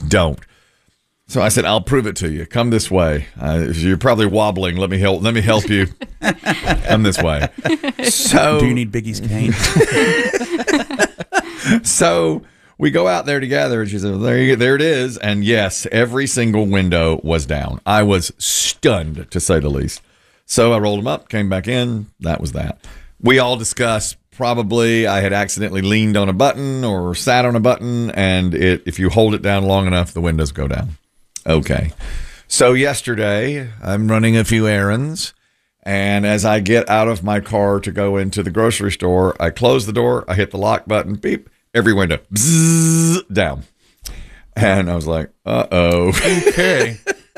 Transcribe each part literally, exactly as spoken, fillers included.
don't. So I said, I'll prove it to you. Come this way. Uh, you're probably wobbling. Let me help. Let me help you. Come this way. So, do you need Biggie's cane? So we go out there together, and she said, "There, you, there it is." And yes, every single window was down. I was stunned, to say the least. So I rolled them up, came back in. That was that. We all discussed. Probably I had accidentally leaned on a button or sat on a button, and it if you hold it down long enough, the windows go down. Okay. So yesterday, I'm running a few errands, and as I get out of my car to go into the grocery store, I close the door, I hit the lock button, beep, every window, bzzz, down. And I was like, uh-oh. Okay.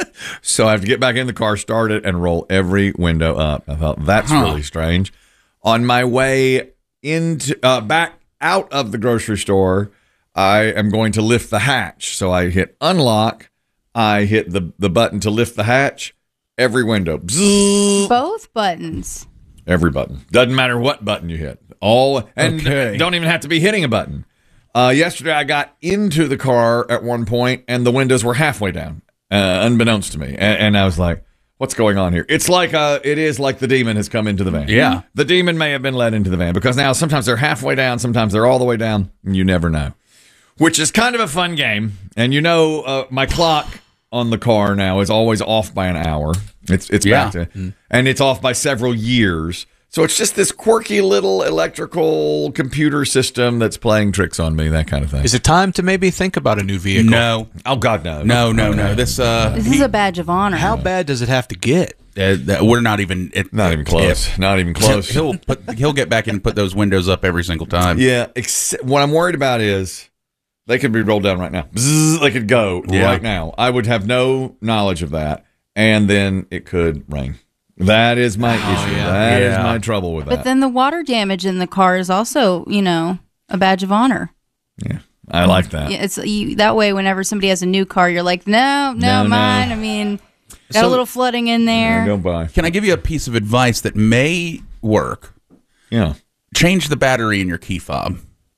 So I have to get back in the car, start it, and roll every window up. I thought, that's huh. really strange. On my way into uh, back out of the grocery store, I am going to lift the hatch. So I hit unlock. I hit the, the button to lift the hatch. Every window. Bzzz. Both buttons. Every button. Doesn't matter what button you hit. All and Okay. don't even have to be hitting a button. Uh, yesterday, I got into the car at one point, and the windows were halfway down, uh, unbeknownst to me. And, and I was like, what's going on here? It's like uh, it is like the demon has come into the van. Yeah. The demon may have been let into the van, because now sometimes they're halfway down, sometimes they're all the way down, and you never know. Which is kind of a fun game. And you know, uh, my clock on the car now is always off by an hour. It's it's Yeah. back to, mm. and it's off by several years. So it's just this quirky little electrical computer system that's playing tricks on me, that kind of thing. Is it time to maybe think about a new vehicle? No. Oh God, no, No, no, no. This uh This he- is a badge of honor. How bad does it have to get? uh, that- we're not even it, not even close. if- Not even close. He'll put he'll get back in and put those windows up every single time. Yeah. Except, what I'm worried about is they could be rolled down right now. Bzzz, they could go Yeah. right now. I would have no knowledge of that, and then it could rain. That is my issue. yeah. That is Yeah. my trouble with that. But then the water damage in the car is also, you know, a badge of honor. yeah, I like that. Yeah, it's you, that way. Whenever somebody has a new car, you're like, no, no, No, no. mine. I mean, got So- a little flooding in there. Go by. Can I give you a piece of advice that may work? Yeah. Change the battery in your key fob.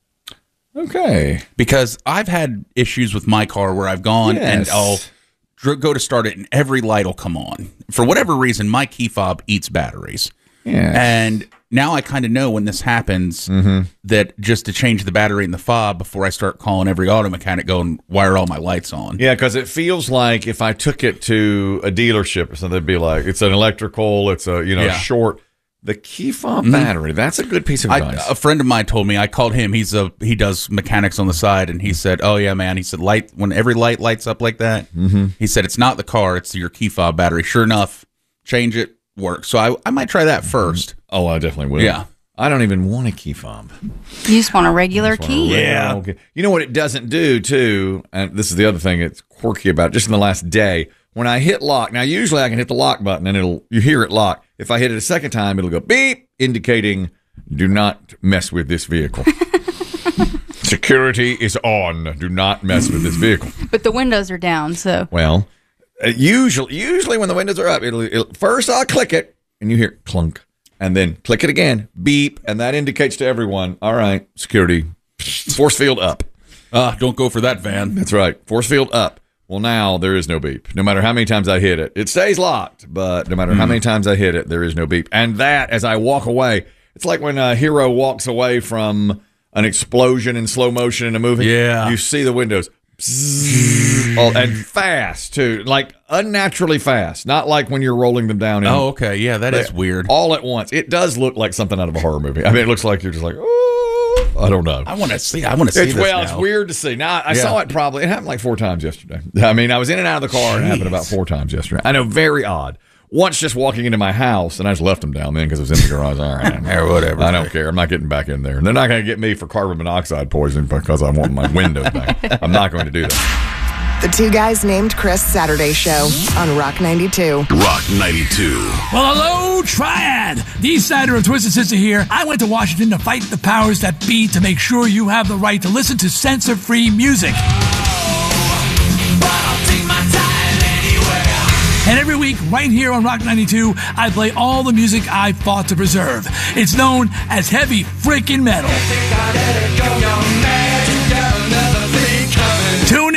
Okay. Because I've had issues with my car where I've gone and Yes. I'll dr- go to start it and every light will come on. For whatever reason, my key fob eats batteries. Yeah. And now I kind of know when this happens that just to change the battery in the fob before I start calling every auto mechanic going, why are all my lights on? Yeah, because it feels like if I took it to a dealership or something, they'd be like, it's an electrical, it's a, you know, Yeah. short. The key fob battery, that's a good piece of I, advice. a friend of mine told me, I called him, he's a he does mechanics on the side, and he said, oh yeah, man, he said, light when every light lights up like that, mm-hmm. he said, it's not the car, it's your key fob battery. Sure enough, change it, works. So I, I might try that first. oh, I definitely will. Yeah. I don't even want a key fob. You just want a regular key. Yeah. Okay. You know what it doesn't do, too, and this is the other thing it's quirky about, just in the last day, when I hit lock, now usually I can hit the lock button and it'll you hear it lock. If I hit it a second time, it'll go beep, indicating do not mess with this vehicle. Security is on. Do not mess with this vehicle. But the windows are down, so Well, uh, usually, usually when the windows are up, it'll, it'll first I'll click it and you hear clunk, and then click it again, beep, and that indicates to everyone, all right, security, force field up. Uh, don't go for that van. That's right, force field up. Well, now there is no beep. No matter how many times I hit it, it stays locked. But no matter how many times I hit it, there is no beep. And that, as I walk away, it's like when a hero walks away from an explosion in slow motion in a movie. Yeah. You see the windows. Bzzz, all, and fast, too. Like unnaturally fast. Not like when you're rolling them down. In, Oh, okay. Yeah, that is weird. All at once. It does look like something out of a horror movie. I mean, it looks like you're just like, oh, I don't know. I want to see. I want to see It's, this well, now. it's weird to see. Now, I Yeah. saw it probably, it happened like four times yesterday. I mean, I was in and out of the car, and it happened about four times yesterday. I know, very odd. Once just walking into my house, and I just left them down then because it was in the garage. All right. Or whatever. I don't care. I'm not getting back in there. And they're not going to get me for carbon monoxide poisoning because I want my windows back. I'm not going to do that. The Two Guys Named Chris Saturday Show on Rock ninety-two. Rock ninety-two. Well, hello, Triad. The East Sider of Twisted Sister here. I went to Washington to fight the powers that be to make sure you have the right to listen to censor-free music. And every week, right here on Rock ninety-two, I play all the music I fought to preserve. It's known as heavy freaking metal. Tune into the house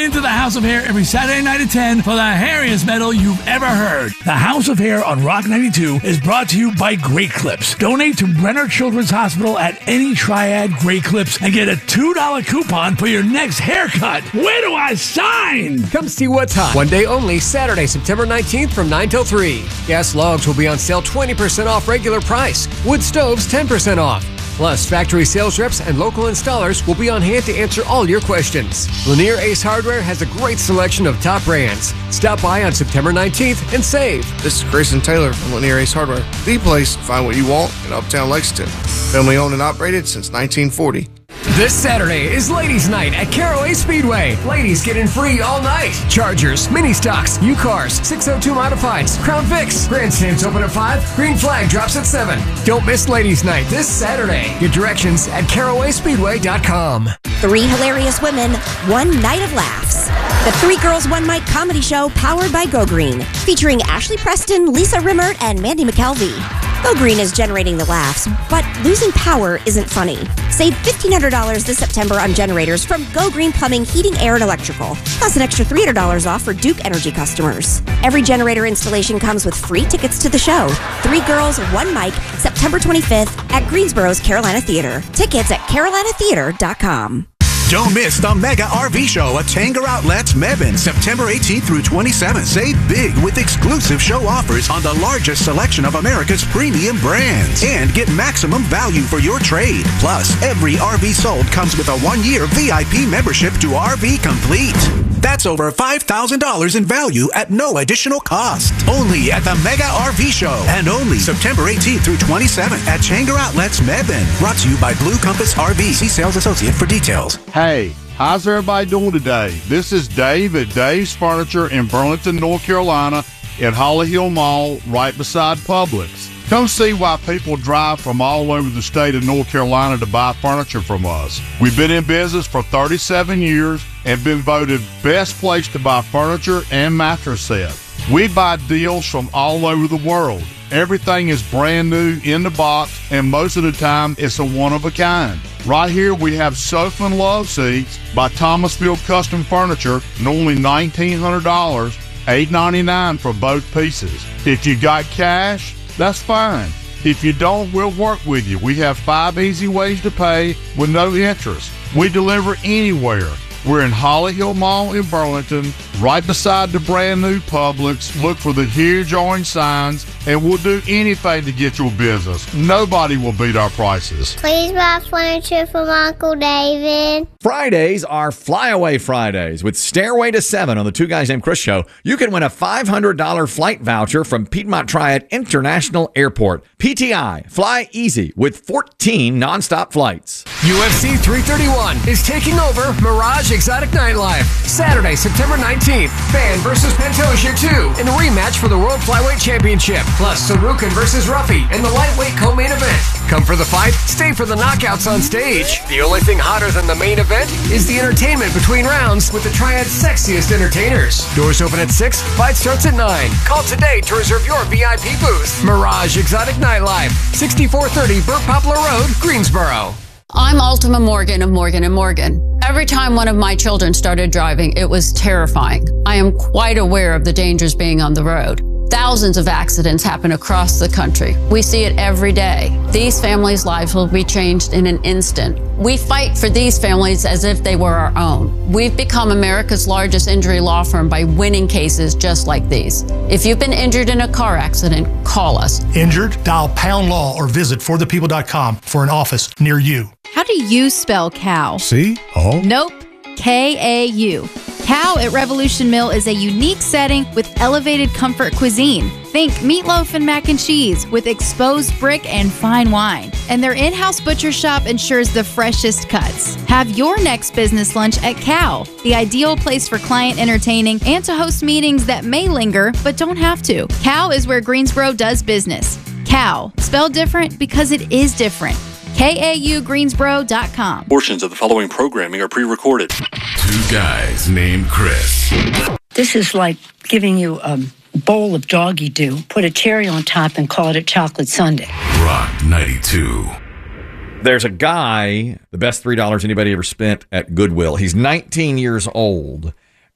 House of Hair every Saturday night at ten for the hairiest metal you've ever heard. The House of Hair on Rock ninety-two is brought to you by Great Clips. Donate to Brenner Children's Hospital at any Triad Great Clips and get a two dollar coupon for your next haircut. Where do I sign? Come see what's hot. One day only, Saturday, September nineteenth from nine till three. Gas logs will be on sale twenty percent off regular price. Wood stoves ten percent off. Plus, factory sales reps and local installers will be on hand to answer all your questions. Lanier Ace Hardware has a great selection of top brands. Stop by on September nineteenth and save. This is Grayson Taylor from Lanier Ace Hardware, the place to find what you want in Uptown Lexington. Family owned and operated since nineteen forty. This Saturday is Ladies' Night at Caraway Speedway. Ladies get in free all night. Chargers, mini stocks, U-Cars, six oh two Modifieds, Crown Vics. Grandstands open at five. Green Flag drops at seven. Don't miss Ladies' Night this Saturday. Get directions at caraway speedway dot com. Three hilarious women, one night of laughs. The Three Girls One Mic comedy show powered by Go Green, featuring Ashley Preston, Lisa Rimmert, and Mandy McKelvey. Go Green is generating the laughs, but losing power isn't funny. Save fifteen hundred dollars this September on generators from Go Green Plumbing, Heating, Air, and Electrical, plus an extra three hundred dollars off for Duke Energy customers. Every generator installation comes with free tickets to the show. Three Girls, One Mic, September twenty-fifth at Greensboro's Carolina Theater. Tickets at carolina theater dot com. Don't miss the Mega R V Show at Tanger Outlets Mebane, September eighteenth through twenty-seventh. Save big with exclusive show offers on the largest selection of America's premium brands. And get maximum value for your trade. Plus, every R V sold comes with a one-year V I P membership to R V Complete. That's over five thousand dollars in value at no additional cost. Only at the Mega R V Show. And only September eighteenth through twenty-seventh at Tanger Outlets Mebane. Brought to you by Blue Compass R V. See sales associate for details. Hey, how's everybody doing today? This is Dave at Dave's Furniture in Burlington, North Carolina at Holly Hill Mall right beside Publix. Come see why people drive from all over the state of North Carolina to buy furniture from us. We've been in business for thirty-seven years and been voted best place to buy furniture and mattress sets. We buy deals from all over the world. Everything is brand new in the box, and most of the time it's a one of a kind. Right here we have Sofa and Love Seats by Thomasville Custom Furniture, and only nineteen hundred dollars, eight ninety-nine for both pieces. If you got cash, that's fine. If you don't, we'll work with you. We have five easy ways to pay with no interest. We deliver anywhere. We're in Holly Hill Mall in Burlington, right beside the brand new Publix. Look for the huge orange signs, and we'll do anything to get your business. Nobody will beat our prices. Please buy furniture from Uncle David. Fridays are Flyaway Fridays with Stairway to Seven on the Two Guys Named Chris show. You can win a five hundred dollars flight voucher from Piedmont Triad International Airport. P T I, fly easy with fourteen nonstop flights. U F C three thirty-one is taking over Mirage Exotic Nightlife. Saturday, September nineteenth. Fan versus Pantoja two in a rematch for the World Flyweight Championship. Plus, Sarukin versus Ruffy in the lightweight co-main event. Come for the fight, stay for the knockouts on stage. The only thing hotter than the main event is the entertainment between rounds with the Triad's sexiest entertainers. Doors open at six, fight starts at nine. Call today to reserve your V I P booth. Mirage Exotic Nightlife, sixty-four thirty Burt Poplar Road, Greensboro. I'm Ultima Morgan of Morgan and Morgan. Every time one of my children started driving, it was terrifying. I am quite aware of the dangers being on the road. Thousands of accidents happen across the country. We see it every day. These families' lives will be changed in an instant. We fight for these families as if they were our own. We've become America's largest injury law firm by winning cases just like these. If you've been injured in a car accident, call us. Injured? Dial pound law or visit for the people dot com for an office near you. How do you spell cow? C O? Nope. K A U. Cow at Revolution Mill is a unique setting with elevated comfort cuisine. Think meatloaf and mac and cheese with exposed brick and fine wine. And their in-house butcher shop ensures the freshest cuts. Have your next business lunch at Cow, the ideal place for client entertaining and to host meetings that may linger but don't have to. Cow is where Greensboro does business. Cow, spelled different because it is different. K A U Greensboro dot com. Portions of the following programming are pre-recorded. Two Guys Named Chris. This is like giving you a bowl of doggy do, put a cherry on top, and call it a chocolate sundae. Rock ninety-two. There's a guy, the best three dollars anybody ever spent at Goodwill. He's nineteen years old,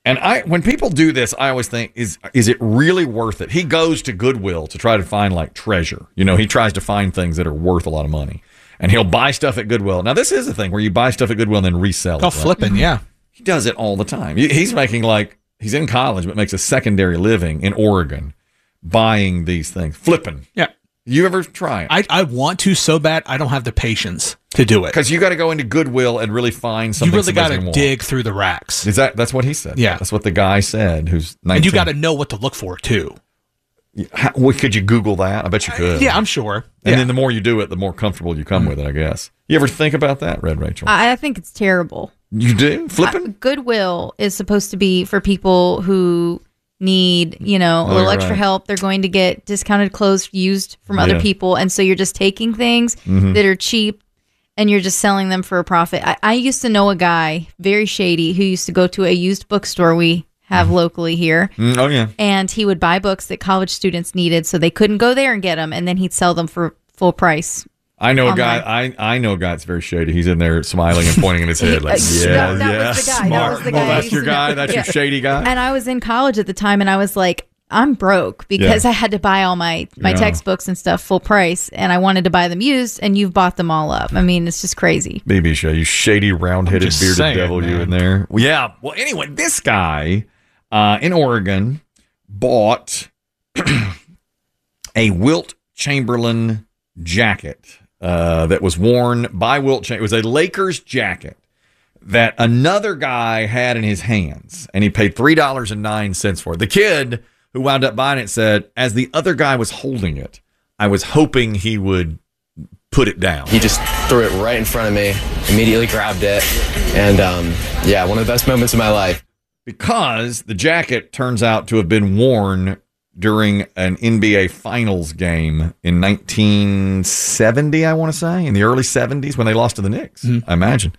And I, when people do this, I always think, is is it really worth it? He goes to Goodwill to try to find like treasure. You know, he tries to find things that are worth a lot of money. And he'll buy stuff at Goodwill. Now, this is a thing where you buy stuff at Goodwill and then resell it. Oh, right? flipping, yeah. He does it all the time. He- He's making like, he's in college, but makes a secondary living in Oregon buying these things. Flipping. Yeah. You ever try it? I, I want to so bad. I don't have the patience to do it. Because you got to go into Goodwill and really find You something. really got somebody's to gonna want. dig through the racks. Is that that's what he said? Yeah. That's what the guy said. Who's nineteen. And you got to know what to look for, too. How, well, could you Google that? I bet you could. Yeah, I'm sure. And Yeah. then the more you do it, the more comfortable you come with it, I guess. You ever think about that, Red Rachel? I, I think it's terrible. You do? Flipping? Uh, Goodwill is supposed to be for people who need, you know, a Oh, little you're extra right. help. They're going to get discounted clothes used from other Yeah. people. And so you're just taking things Mhm. that are cheap and you're just selling them for a profit. I, I used to know a guy, very shady, who used to go to a used bookstore we have locally here. Mm, oh, yeah. And he would buy books that college students needed so they couldn't go there and get them. And then he'd sell them for full price. I know a online. guy. I, I know a guy that's very shady. He's in there smiling and pointing in his head like, He- uh, yeah, that- that yeah, was the guy. That smart. was the Well, guy I that's used your to know. guy. That's your Yeah. shady guy. And I was in college at the time, and I was like, I'm broke because Yeah. I had to buy all my, my Yeah. textbooks and stuff full price, and I wanted to buy them used, and you've bought them all up. I mean, it's just crazy. B B show, you shady, round-headed, just bearded saying, devil, you man. in there. Well, yeah. Well, anyway, this guy uh, in Oregon bought a Wilt Chamberlain jacket uh, that was worn by Wilt Chamberlain. It was a Lakers jacket that another guy had in his hands, and he paid three dollars and nine cents for it. The kid who wound up buying it said, as the other guy was holding it, I was hoping he would put it down. He just threw it right in front of me, immediately grabbed it, and um, yeah, one of the best moments of my life. Because the jacket turns out to have been worn during an N B A Finals game in nineteen seventy, I want to say, in the early seventies when they lost to the Knicks, I imagine.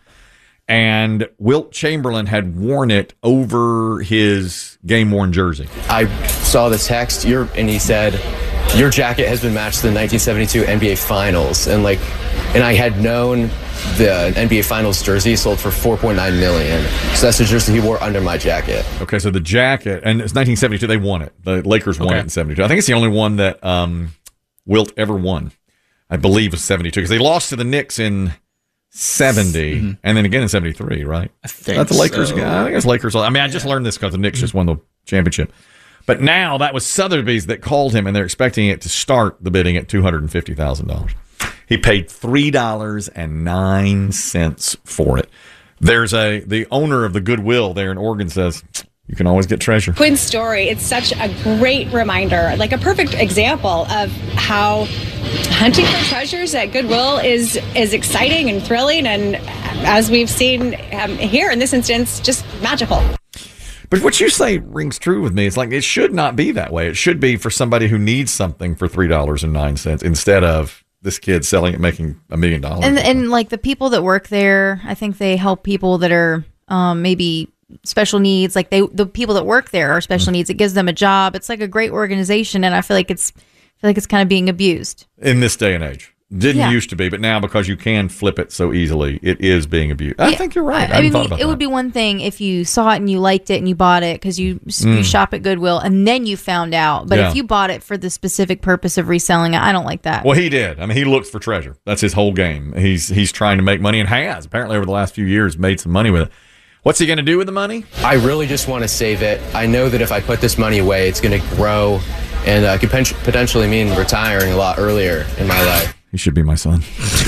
And Wilt Chamberlain had worn it over his game-worn jersey. I saw the text, your, and he said, your jacket has been matched to the nineteen seventy-two N B A Finals, and like, and I had known the N B A Finals jersey sold for four point nine million dollars. So that's the jersey he wore under my jacket. Okay, so the jacket, and it's nineteen seventy-two, they won it. The Lakers won Okay. it in seventy-two. I think it's the only one that um, Wilt ever won. I believe was seventy-two, because they lost to the Knicks in seventy, Mm-hmm. and then again in seventy-three, right? I think Not the Lakers. so. I think it's Lakers. I mean, I just learned this because the Knicks just won the championship. But now that was Sotheby's that called him, and they're expecting it to start the bidding at two hundred fifty thousand dollars. He paid three dollars and nine cents for it. There's a the owner of the Goodwill there in Oregon says you can always get treasure. Quinn's story, it's such a great reminder, like a perfect example of how hunting for treasures at Goodwill is is exciting and thrilling, and as we've seen um, here in this instance, just magical. But what you say rings true with me. It's like it should not be that way. It should be for somebody who needs something for three dollars and nine cents instead of this kid selling it, making a million dollars. And and like the people that work there, I think they help people that are um, maybe special needs. Like they, the people that work there are special needs. It gives them a job. It's like a great organization, and I feel like it's, I feel like it's kind of being abused. In this day and age. Didn't Yeah. used to be, but now because you can flip it so easily, it is being abused. I Yeah, think you're right. I, I, I hadn't mean, thought about it that. would be one thing if you saw it and you liked it and you bought it because you, you Mm. shop at Goodwill and then you found out. But Yeah. if you bought it for the specific purpose of reselling it, I don't like that. Well, he did. I mean, he looks for treasure. That's his whole game. He's he's trying to make money and has apparently over the last few years made some money with it. What's he going to do with the money? I really just want to save it. I know that if I put this money away, it's going to grow and uh, could pen- potentially mean retiring a lot earlier in my life. He should be my son.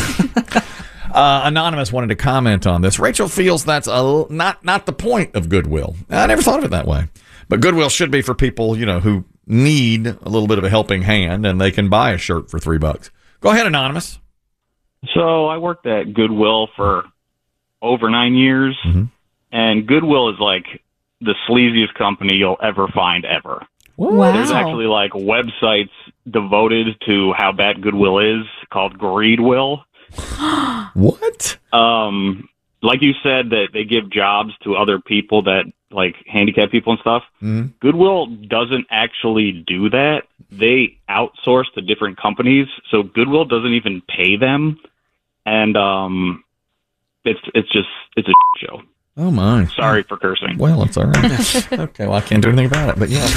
uh, Anonymous wanted to comment on this. Rachel feels that's a, not not the point of Goodwill. I never thought of it that way. But Goodwill should be for people, you know, who need a little bit of a helping hand, and they can buy a shirt for three bucks. Go ahead, Anonymous. So I worked at Goodwill for over nine years, Mm-hmm. and Goodwill is like the sleaziest company you'll ever find ever. Wow. There's actually like websites devoted to how bad Goodwill is called Greedwill. What? Um, like you said, that they give jobs to other people that like handicapped people and stuff. Mm-hmm. Goodwill doesn't actually do that. They outsource to different companies, so Goodwill doesn't even pay them, and um, it's it's just it's a show. Oh, my. Sorry for cursing. Well, it's all right. Okay, well, I can't do anything about it, but yeah.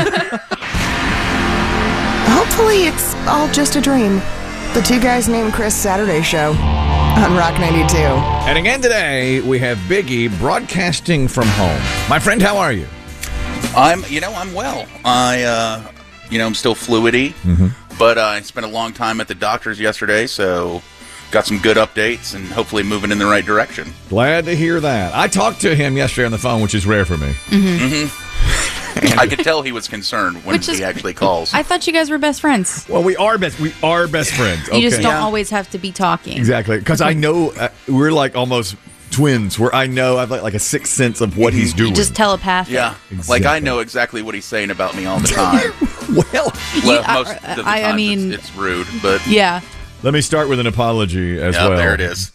Hopefully it's all just a dream. The Two Guys Named Chris Saturday Show on Rock ninety-two. And again today, we have Biggie broadcasting from home. My friend, how are you? I'm, you know, I'm well. I, uh, you know, I'm still fluidy, mm-hmm. but uh, I spent a long time at the doctor's yesterday, so got some good updates and hopefully moving in the right direction. Glad to hear that. I talked to him yesterday on the phone, which is rare for me. Mm-hmm. Mm-hmm. I could tell he was concerned when Which he is- actually calls. I thought you guys were best friends. Well, we are best. We are best friends. You just okay. don't always have to be talking. Exactly, because I know uh, we're like almost twins. Where I know I've like, like a sixth sense of what he's doing. Just telepathic. Yeah, Exactly. like I know exactly what he's saying about me all the time. well, well, I- most of the I- I times mean- it's, it's rude, but Yeah. Let me start with an apology as yeah, well. there it is.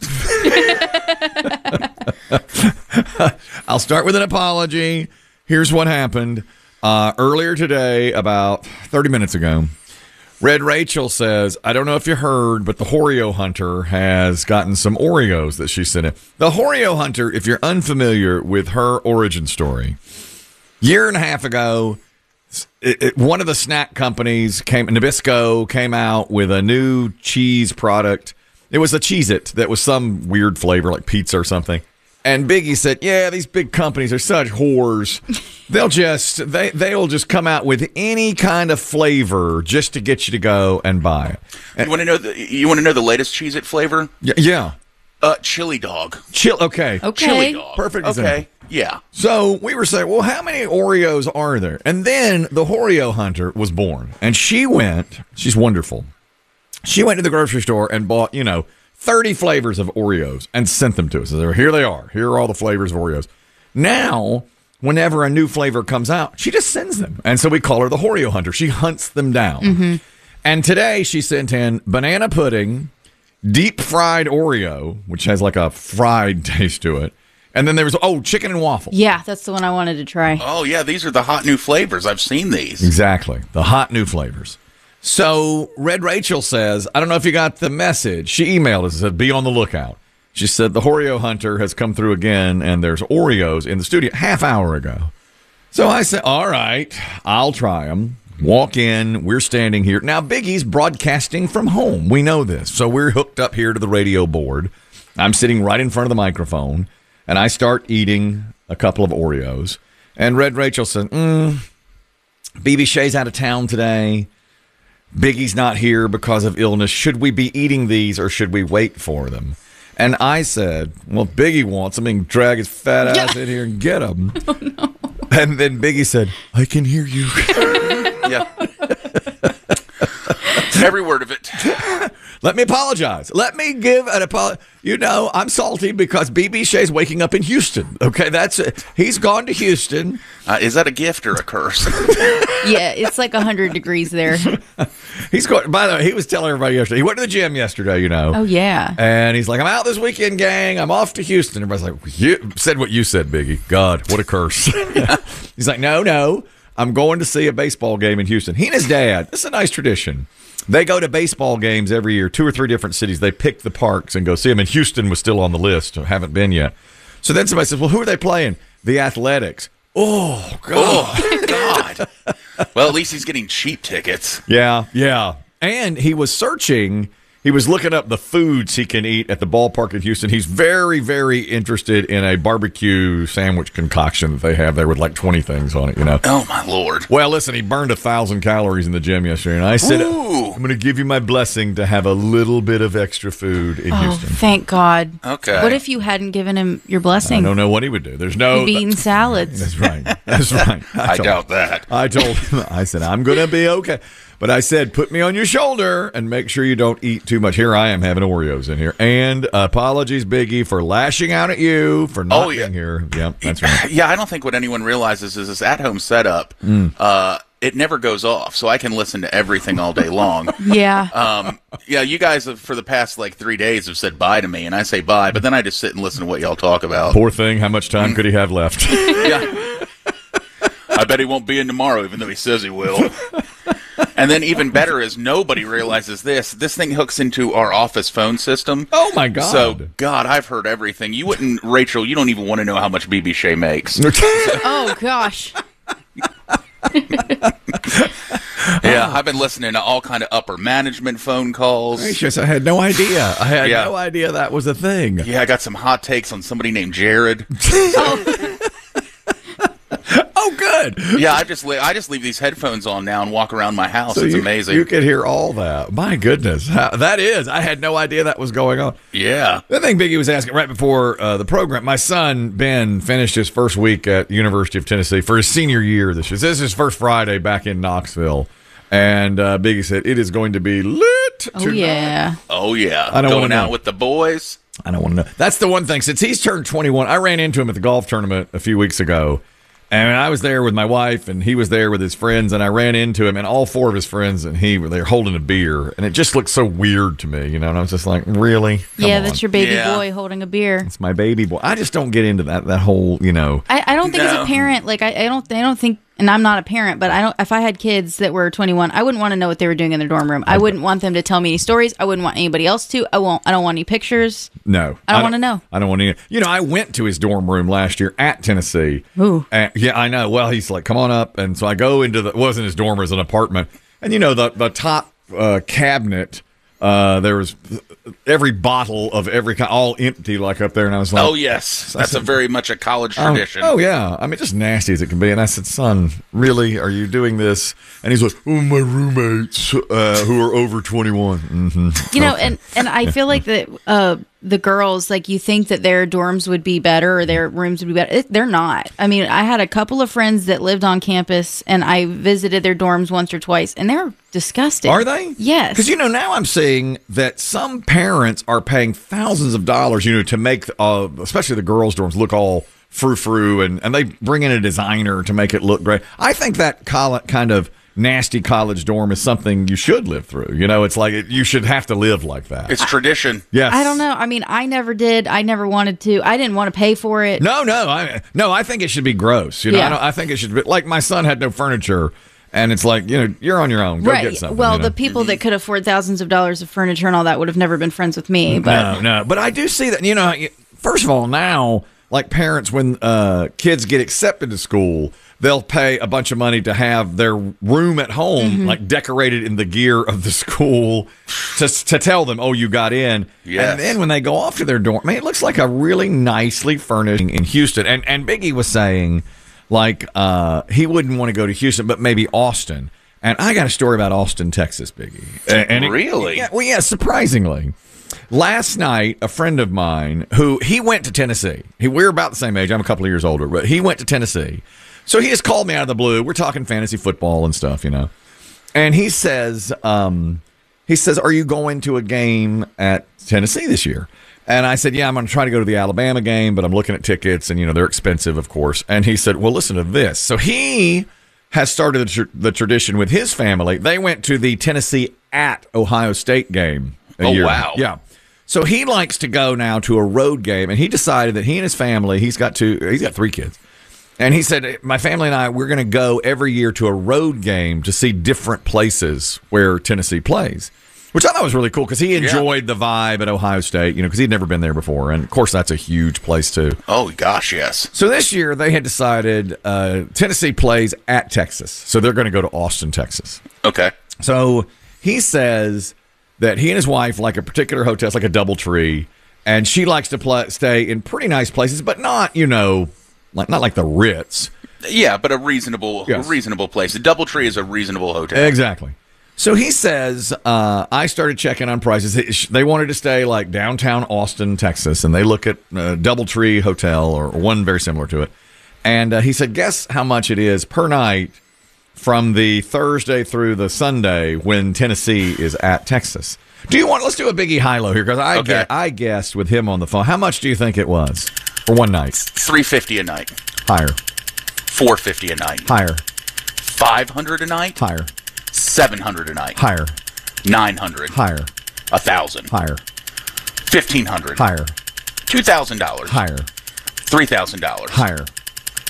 I'll start with an apology. Here's what happened. Uh, earlier today, about thirty minutes ago, Red Rachel says, I don't know if you heard, but the Oreo Hunter has gotten some Oreos that she sent in. The Oreo Hunter, if you're unfamiliar with her origin story, year and a half ago, it, it, one of the snack companies, came, Nabisco, came out with a new cheese product. It was a Cheez-It that was some weird flavor, like pizza or something. And Biggie said, yeah, these big companies are such whores. They'll just, they, they'll just come out with any kind of flavor just to get you to go and buy it. And, you want to know the you want to know the latest Cheez-It flavor? y- yeah. Uh, chili dog. Chill. Okay. Okay. Chili dog. Perfect Okay. example. Yeah. So we were saying, well, how many Oreos are there? And then the Oreo Hunter was born. And she went, she's wonderful. She went to the grocery store and bought, you know, thirty flavors of Oreos and sent them to us. So here they are. Here are all the flavors of Oreos. Now, whenever a new flavor comes out, she just sends them. And so we call her the Oreo Hunter. She hunts them down. Mm-hmm. And today she sent in banana pudding, deep fried Oreo, which has like a fried taste to it. And then there was, oh, chicken and waffle. Yeah, that's the one I wanted to try. Oh yeah, these are the hot new flavors. I've seen these. Exactly. The hot new flavors. So Red Rachel says, I don't know if you got the message. She emailed us and said, be on the lookout. She said, the Oreo Hunter has come through again, and there's Oreos in the studio half hour ago. So I said, all right, I'll try them. Walk in. We're standing here. Now, Biggie's broadcasting from home. We know this. So we're hooked up here to the radio board. I'm sitting right in front of the microphone, and I start eating a couple of Oreos. And Red Rachel said, mm, B B Shay's out of town today. Biggie's not here because of illness. Should we be eating these or should we wait for them? And I said, well, Biggie wants them, and drag his fat ass in here and get them. Oh, no. And then Biggie said, I can hear you. Yeah. Every word of it. Let me apologize. Let me give an apology. You know, I'm salty because B B Shay's waking up in Houston. Okay, that's it. He's gone to Houston. Uh, is that a gift or a curse? Yeah, it's like one hundred degrees there. He's going, by the way, he was telling everybody yesterday. He went to the gym yesterday, you know. Oh, yeah. And he's like, I'm out this weekend, gang. I'm off to Houston. Everybody's like, you said what you said, Biggie. God, what a curse. He's like, no, no. I'm going to see a baseball game in Houston. He and his dad, this is a nice tradition. They go to baseball games every year, two or three different cities. They pick the parks and go see them. And Houston was still on the list. I haven't been yet. So then somebody says, well, who are they playing? The Athletics. Oh, God. Oh, God. Well, at least he's getting cheap tickets. Yeah, yeah. And he was searching. He was looking up the foods he can eat at the ballpark in Houston. He's very, very interested in a barbecue sandwich concoction that they have there with like twenty things on it, you know. Oh, my Lord. Well, listen, he burned a thousand calories in the gym yesterday, and I said, Ooh. I'm going to give you my blessing to have a little bit of extra food in Oh, Houston. thank God. Okay. What if you hadn't given him your blessing? I don't know what he would do. There's no... He'd be eating salads. That's right. That's right. I told- doubt that. I told him, I said, I'm going to be okay. But I said, put me on your shoulder and make sure you don't eat too much. Here I am having Oreos in here. And apologies, Biggie, for lashing out at you for not Oh, yeah. being here. Yep, that's right. Yeah, I don't think what anyone realizes is this at-home setup, Mm. uh, it never goes off, so I can listen to everything all day long. Yeah. Um, yeah, you guys have, for the past like three days have said bye to me, and I say bye, but then I just sit and listen to what y'all talk about. Poor thing. How much time could he have left? Yeah. I bet he won't be in tomorrow, even though he says he will. And then even better is nobody realizes this. This thing hooks into our office phone system. Oh, my God. So, God, I've heard everything. You wouldn't, Rachel, you don't even want to know how much B B Shea makes. Oh, gosh. Yeah, I've been listening to all kind of upper management phone calls. Gracious, I had no idea. I had Yeah. no idea that was a thing. Yeah, I got some hot takes on somebody named Jared. Oh, good. Yeah, I just li- I just leave these headphones on now and walk around my house. So it's you, amazing. You could hear all that. My goodness. How, that is. I had no idea that was going on. Yeah. The thing Biggie was asking right before uh, the program, my son, Ben, finished his first week at University of Tennessee for his senior year this year. This is his first Friday back in Knoxville. And uh, Biggie said, it is going to be lit Oh, tonight. yeah. Oh, yeah. I don't Going wanna out know. with the boys. I don't want to know. That's the one thing. Since he's turned twenty-one, I ran into him at the golf tournament a few weeks ago. And I was there with my wife, and he was there with his friends, and I ran into him, and all four of his friends and he were there holding a beer, and it just looked so weird to me, you know. And I was just like, really? Come yeah, on. that's your baby Yeah. boy holding a beer. It's my baby boy. I just don't get into that that whole, you know. I, I don't think as No. a parent, like I, I don't, I don't think, and I'm not a parent, but I don't. If I had kids that were twenty-one, I wouldn't want to know what they were doing in their dorm room. I wouldn't want them to tell me any stories. I wouldn't want anybody else to. I won't. I don't want any pictures. No, I don't wanna know. I don't want to. You know, I went to his dorm room last year at Tennessee. Ooh. And, yeah, I know. Well, he's like, "Come on up," and so I go into the. It wasn't his dorm; it was an apartment. And you know, the the top uh, cabinet. Uh, there was every bottle of every kind, all empty, like up there, and I was like, Oh, yes. That's a very much a college Oh, tradition. Oh, yeah. I mean, just nasty as it can be. And I said, son, really? Are you doing this? And he's like, oh, my roommates uh, who are over twenty-one. Mm-hmm. You know, Okay. and and I feel like that uh, the girls, like you think that their dorms would be better or their rooms would be better. It, they're not. I mean, I had a couple of friends that lived on campus, and I visited their dorms once or twice, and they're disgusting. Are they? Yes. Because, you know, now I'm seeing that some parents are paying thousands of dollars, you know, to make, uh, especially the girls' dorms, look all frou-frou, and, and they bring in a designer to make it look great. I think that coll- kind of nasty college dorm is something you should live through. You know, it's like it, you should have to live like that. It's tradition. Yes. I don't know. I mean, I never did. I never wanted to. I didn't want to pay for it. No, no, I no. I think it should be gross. You know, Yeah. I, don't, I think it should be like my son had no furniture, and it's like, you know, you're on your own. Go Right. get something. Well, you know? the people that could afford thousands of dollars of furniture and all that would have never been friends with me. But no, no. But I do see that. You know, first of all, now like parents, when uh, kids get accepted to school, they'll pay a bunch of money to have their room at home Mm-hmm. like decorated in the gear of the school to to tell them, oh, you got in. Yes. And then when they go off to their dorm, man, it looks like a really nicely furnished in Houston. And and Biggie was saying, like, uh, he wouldn't want to go to Houston, but maybe Austin. And I got a story about Austin, Texas, Biggie. And, and it- Really? yeah, well, yeah, surprisingly. Last night, a friend of mine who he went to Tennessee. He, we're about the same age. I'm a couple of years older, but he went to Tennessee. So he just called me out of the blue. We're talking fantasy football and stuff, you know. And he says, um, he says, are you going to a game at Tennessee this year? And I said, yeah, I'm going to try to go to the Alabama game, but I'm looking at tickets, and, you know, they're expensive, of course. And he said, well, listen to this. So he has started the, tr- the tradition with his family. They went to the Tennessee at Ohio State game a Oh, year. wow. Yeah. So he likes to go now to a road game, and he decided that he and his family, he's got two, he's got three kids. And he said, my family and I, we're going to go every year to a road game to see different places where Tennessee plays, which I thought was really cool because he enjoyed the vibe at Ohio State, you know, because he'd never been there before. And, of course, that's a huge place, too. Oh, gosh, yes. So this year they had decided uh, Tennessee plays at Texas. So they're going to go to Austin, Texas. Okay. So he says that he and his wife like a particular hotel, it's like a DoubleTree, and she likes to play, stay in pretty nice places, but not, you know, like not like the Ritz. Yeah, but a reasonable, Yes. reasonable place. The DoubleTree is a reasonable hotel. Exactly. So he says, uh, I started checking on prices. They wanted to stay like downtown Austin, Texas, and they look at uh, DoubleTree Hotel or one very similar to it. And uh, he said, guess how much it is per night from the Thursday through the Sunday when Tennessee is at Texas. Do you want, let's do a biggie high-low here because I, Okay. gue- I guessed with him on the phone. How much do you think it was for one night? three fifty a night. Higher. four fifty a night. Higher. five hundred a night. Higher. seven hundred a night. Higher. nine hundred. Higher. one thousand. Higher. fifteen hundred. Higher. two thousand dollars. Higher. three thousand dollars. Higher.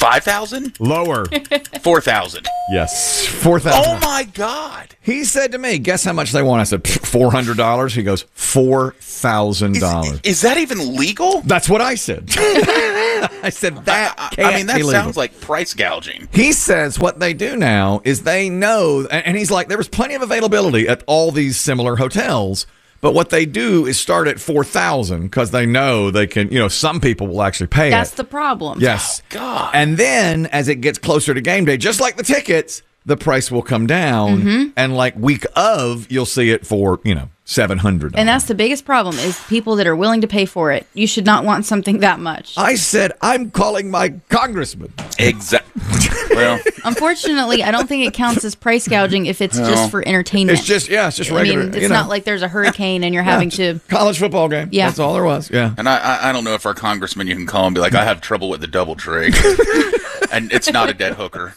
five thousand? Lower. four thousand. Yes, four thousand. Oh, my God. He said to me, guess how much they want? I said, four hundred dollars. He goes, four thousand dollars. Is that even legal? That's what I said. I said, that I, I, can't I mean, that be legal. sounds like price gouging. He says what they do now is they know, and he's like, there was plenty of availability at all these similar hotels, but what they do is start at four thousand because they know they can, you know, some people will actually pay That's it. the problem. Yes. Oh, God. And then as it gets closer to game day, just like the tickets, the price will come down. Mm-hmm. And like week of, you'll see it for, you know, seven hundred dollars. And that's the biggest problem is people that are willing to pay for it. You should not want something that much. I said, I'm calling my congressman. Exactly. Well, unfortunately, I don't think it counts as price gouging if it's No. just for entertainment. It's just, yeah, it's just I regular. mean, it's you know. not like there's a hurricane and you're having to. College football game. Yeah. That's all there was. Yeah. And I, I, I don't know if our congressman, you can call and be like, I have trouble with the double trig. And it's not a dead hooker.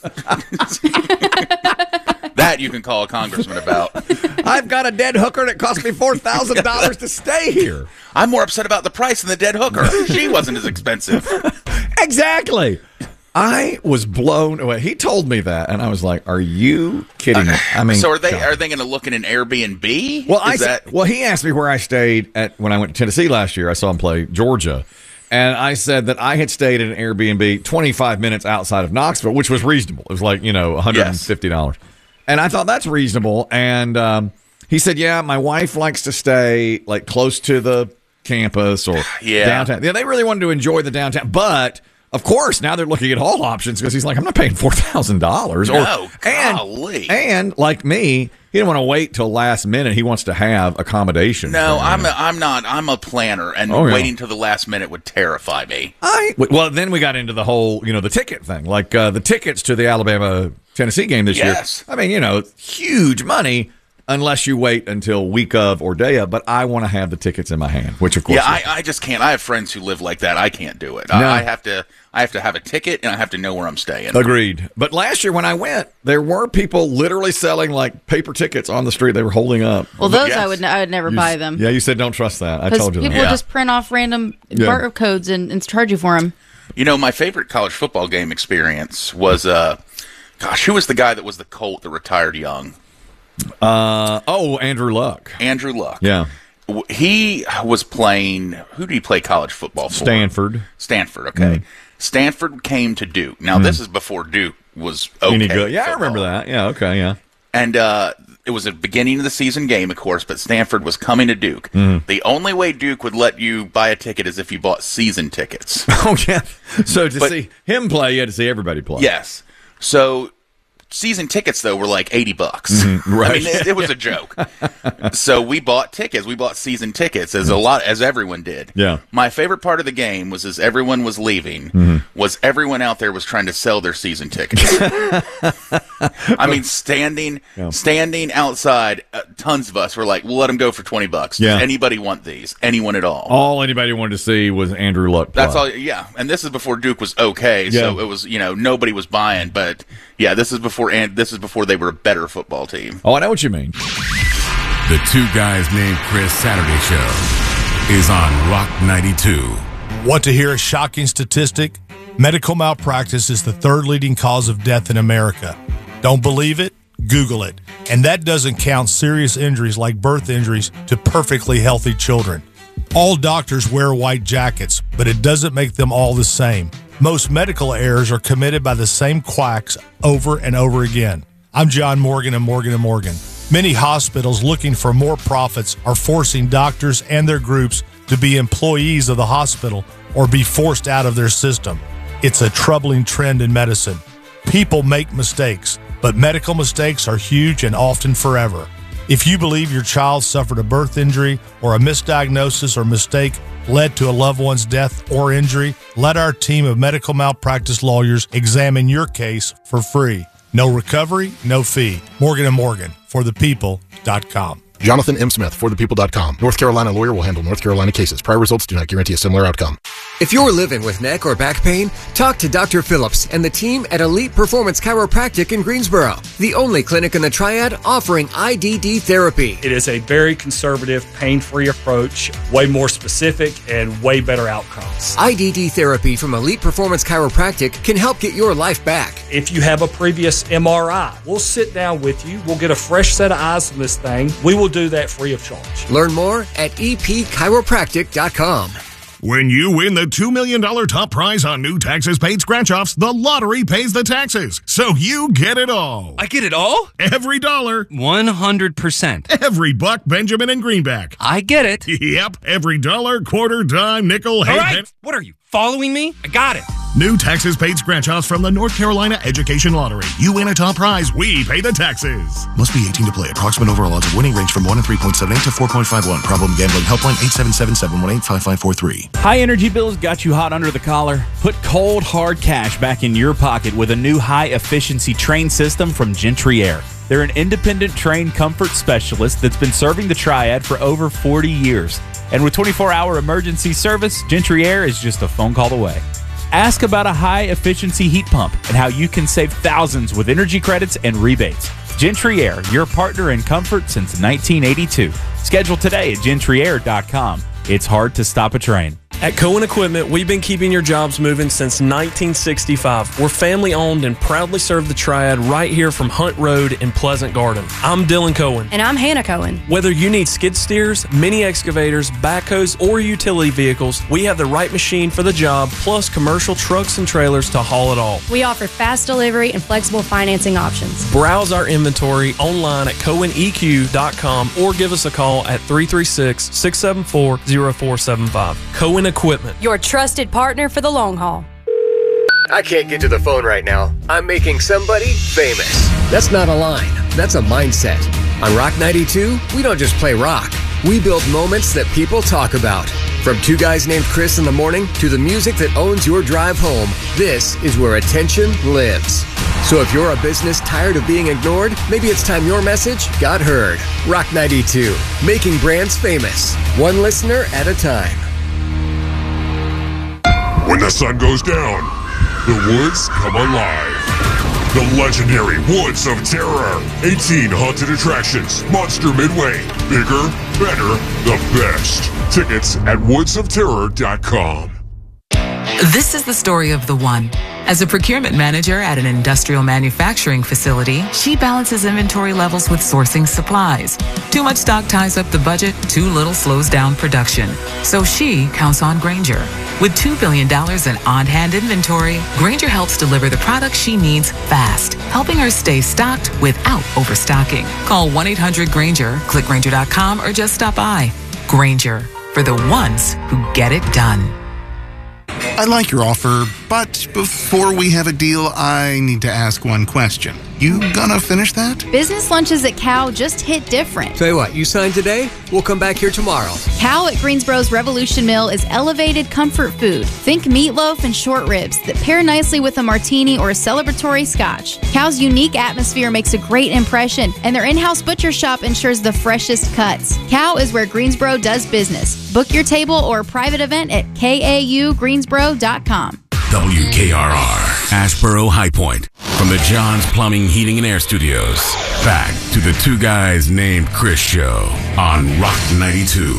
That you can call a congressman about. I've got a dead hooker that cost me four thousand dollars to stay here. I'm more upset about the price than the dead hooker. She wasn't as expensive. Exactly. I was blown away. He told me that, and I was like, "Are you kidding me?" I mean, so are they God. are they going to look at an Airbnb? Well, I Is said, that well, he asked me where I stayed at when I went to Tennessee last year. I saw him play Georgia, and I said that I had stayed at an Airbnb twenty-five minutes outside of Knoxville, which was reasonable. It was like, you know, one hundred fifty dollars, yes. And I thought that's reasonable. And um, he said, "Yeah, my wife likes to stay like close to the campus or Yeah. downtown. Yeah, they really wanted to enjoy the downtown, but." Of course, now they're looking at all options because he's like, I'm not paying four thousand dollars. No, and, golly. and like me, he didn't want to wait till last minute. He wants to have accommodation. No, I'm a, I'm not. I'm a planner, and Oh, yeah. waiting till the last minute would terrify me. I well, then we got into the whole, you know, the ticket thing, like uh, the tickets to the Alabama Tennessee game this Yes. year. I mean, you know, huge money unless you wait until week of or day of. But I want to have the tickets in my hand, which of course, Yeah, I, I just can't. I have friends who live like that. I can't do it. No. I, I have to. I have to have a ticket, and I have to know where I'm staying. Agreed. But last year when I went, there were people literally selling like paper tickets on the street. They were holding up. Well, those I would I would never You- buy them. Yeah, you said don't trust that. I Because told you people that. just print off random Yeah. barcodes and, and charge you for them. You know, my favorite college football game experience was, uh, gosh, who was the guy that was the Colt that retired young? Uh, oh, Andrew Luck. Andrew Luck. Yeah. W- He was playing. Who did he play college football for? Stanford. Stanford. Okay. Stanford came to Duke. Now Mm. this is before Duke was okay. Any good? Yeah, I remember that. Yeah, okay, yeah. And uh, it was a beginning of the season game, of course, but Stanford was coming to Duke. Mhm. The only way Duke would let you buy a ticket is if you bought season tickets. Oh, yeah. So to But- see him play, you had to see everybody play. Yes. So season tickets, though, were like eighty bucks. Mhm, right. I mean, it, it was a joke. So we bought tickets. We bought season tickets, as a lot as everyone did. Yeah. My favorite part of the game was as everyone was leaving, Mhm. was everyone out there was trying to sell their season tickets. I mean, standing Yeah. standing outside, uh, tons of us were like, "We'll let them go for twenty bucks. Yeah. Does anybody want these? Anyone at all?" All anybody wanted to see was Andrew Luck play. That's all. Yeah, and this is before Duke was okay, so Yeah. it was, you know, nobody was buying. But yeah, this is before, and this is before they were a better football team. Oh, I know what you mean. The Two Guys Named Chris Saturday Show is on Rock ninety-two. Want to hear a shocking statistic? Medical malpractice is the third leading cause of death in America. Don't believe it? Google it. And that doesn't count serious injuries like birth injuries to perfectly healthy children. All doctors wear white jackets, but it doesn't make them all the same. Most medical errors are committed by the same quacks over and over again. I'm John Morgan of Morgan and Morgan. Many hospitals looking for more profits are forcing doctors and their groups to be employees of the hospital or be forced out of their system. It's a troubling trend in medicine. People make mistakes, but medical mistakes are huge and often forever. If you believe your child suffered a birth injury or a misdiagnosis or mistake led to a loved one's death or injury, let our team of medical malpractice lawyers examine your case for free. No recovery, no fee. Morgan and Morgan, for the people dot com. Jonathan M. Smith, for the people dot com. North Carolina lawyer will handle North Carolina cases. Prior results do not guarantee a similar outcome. If you're living with neck or back pain, talk to Doctor Phillips and the team at Elite Performance Chiropractic in Greensboro, the only clinic in the Triad offering I D D therapy. It is a very conservative, pain-free approach, way more specific, and way better outcomes. I D D therapy from Elite Performance Chiropractic can help get your life back. If you have a previous M R I, we'll sit down with you. We'll get a fresh set of eyes on this thing. We will do that free of charge. Learn more at E P chiropractic dot com. When you win the two million dollars top prize on new taxes paid scratch-offs, the lottery pays the taxes. So you get it all. I get it all? Every dollar. one hundred percent. Every buck, Benjamin and Greenback. I get it. Yep. Every dollar, quarter, dime, nickel, all hey, right. pen- What are you, following me? I got it. New taxes paid scratch-offs from the North Carolina Education Lottery. You win a top prize, we pay the taxes. Must be eighteen to play. Approximate overall odds of winning range from one and three point seven eight to four point five one. Problem gambling helpline eight seven seven, seven one eight, five five four three. High energy bills got you hot under the collar? Put cold, hard cash back in your pocket with a new high-efficiency train system from Gentry Air. They're an independent train comfort specialist that's been serving the Triad for over forty years. And with twenty-four hour emergency service, Gentry Air is just a phone call away. Ask about a high-efficiency heat pump and how you can save thousands with energy credits and rebates. Gentry Air, your partner in comfort since nineteen eighty-two. Schedule today at gentry air dot com. It's hard to stop a train. At Cohen Equipment, we've been keeping your jobs moving since nineteen sixty-five. We're family-owned and proudly serve the Triad right here from Hunt Road in Pleasant Garden. I'm Dylan Cohen. And I'm Hannah Cohen. Whether you need skid steers, mini excavators, backhoes, or utility vehicles, we have the right machine for the job, plus commercial trucks and trailers to haul it all. We offer fast delivery and flexible financing options. Browse our inventory online at cohen e q dot com or give us a call at three three six, six seven four, zero four seven five. Cohen Equipment. Your trusted partner for the long haul. I can't get to the phone right now. I'm making somebody famous. That's not a line. That's a mindset. On Rock ninety-two, we don't just play rock. We build moments that people talk about. From two guys named Chris in the morning to the music that owns your drive home, this is where attention lives. So if you're a business tired of being ignored, maybe it's time your message got heard. Rock ninety-two, making brands famous, one listener at a time. When the sun goes down, the woods come alive. The legendary Woods of Terror. eighteen haunted attractions. Monster Midway. Bigger, better, the best. Tickets at woods of terror dot com. This is the story of the one. As a procurement manager at an industrial manufacturing facility, she balances inventory levels with sourcing supplies. Too much stock ties up the budget, too little slows down production. So she counts on Grainger. With two billion dollars in on-hand inventory, Grainger helps deliver the products she needs fast, helping her stay stocked without overstocking. Call one eight hundred Grainger, click Grainger dot com, or just stop by. Grainger, for the ones who get it done. I like your offer, but before we have a deal, I need to ask one question. You gonna finish that? Business lunches at Cow just hit different. Tell you what, you sign today, we'll come back here tomorrow. Cow at Greensboro's Revolution Mill is elevated comfort food. Think meatloaf and short ribs that pair nicely with a martini or a celebratory scotch. Cow's unique atmosphere makes a great impression, and their in-house butcher shop ensures the freshest cuts. Cow is where Greensboro does business. Book your table or private event at K A U greensboro dot com. W K R R, Ashboro High Point. From the John's Plumbing, Heating, and Air Studios, back to the Two Guys Named Chris show on Rock ninety-two.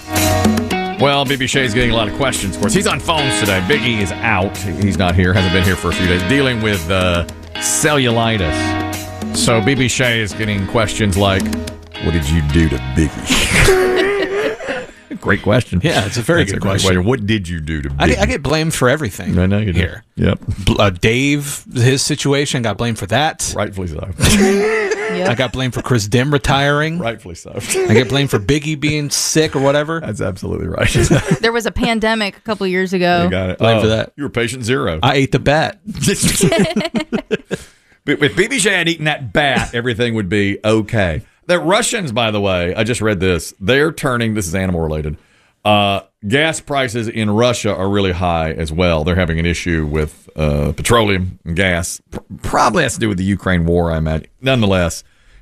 Well, B B Shea's getting a lot of questions, of course. He's on phones today. Biggie is out. He's not here. Hasn't been here for a few days. Dealing with uh, cellulitis. So B B Shea is getting questions like, what did you do to Biggie? Great question. Yeah, it's a very That's good a great question. question. What did you do to Biggie? I get, I get blamed for everything. I know you do. Here. Yep. Uh, Dave, his situation, got blamed for that. Rightfully so. Yep. I got blamed for Chris Dim retiring. Rightfully so. I get blamed for Biggie being sick or whatever. That's absolutely right. There was a pandemic a couple years ago. You got it. Blame Oh, for that. You were patient zero. I ate the bat. But with B B J had eaten that bat, everything would be okay. The Russians, by the way, I just read this. They're turning, this is animal related, uh, gas prices in Russia are really high as well. They're having an issue with uh, petroleum and gas. P- probably has to do with the Ukraine war, I imagine. Nonetheless,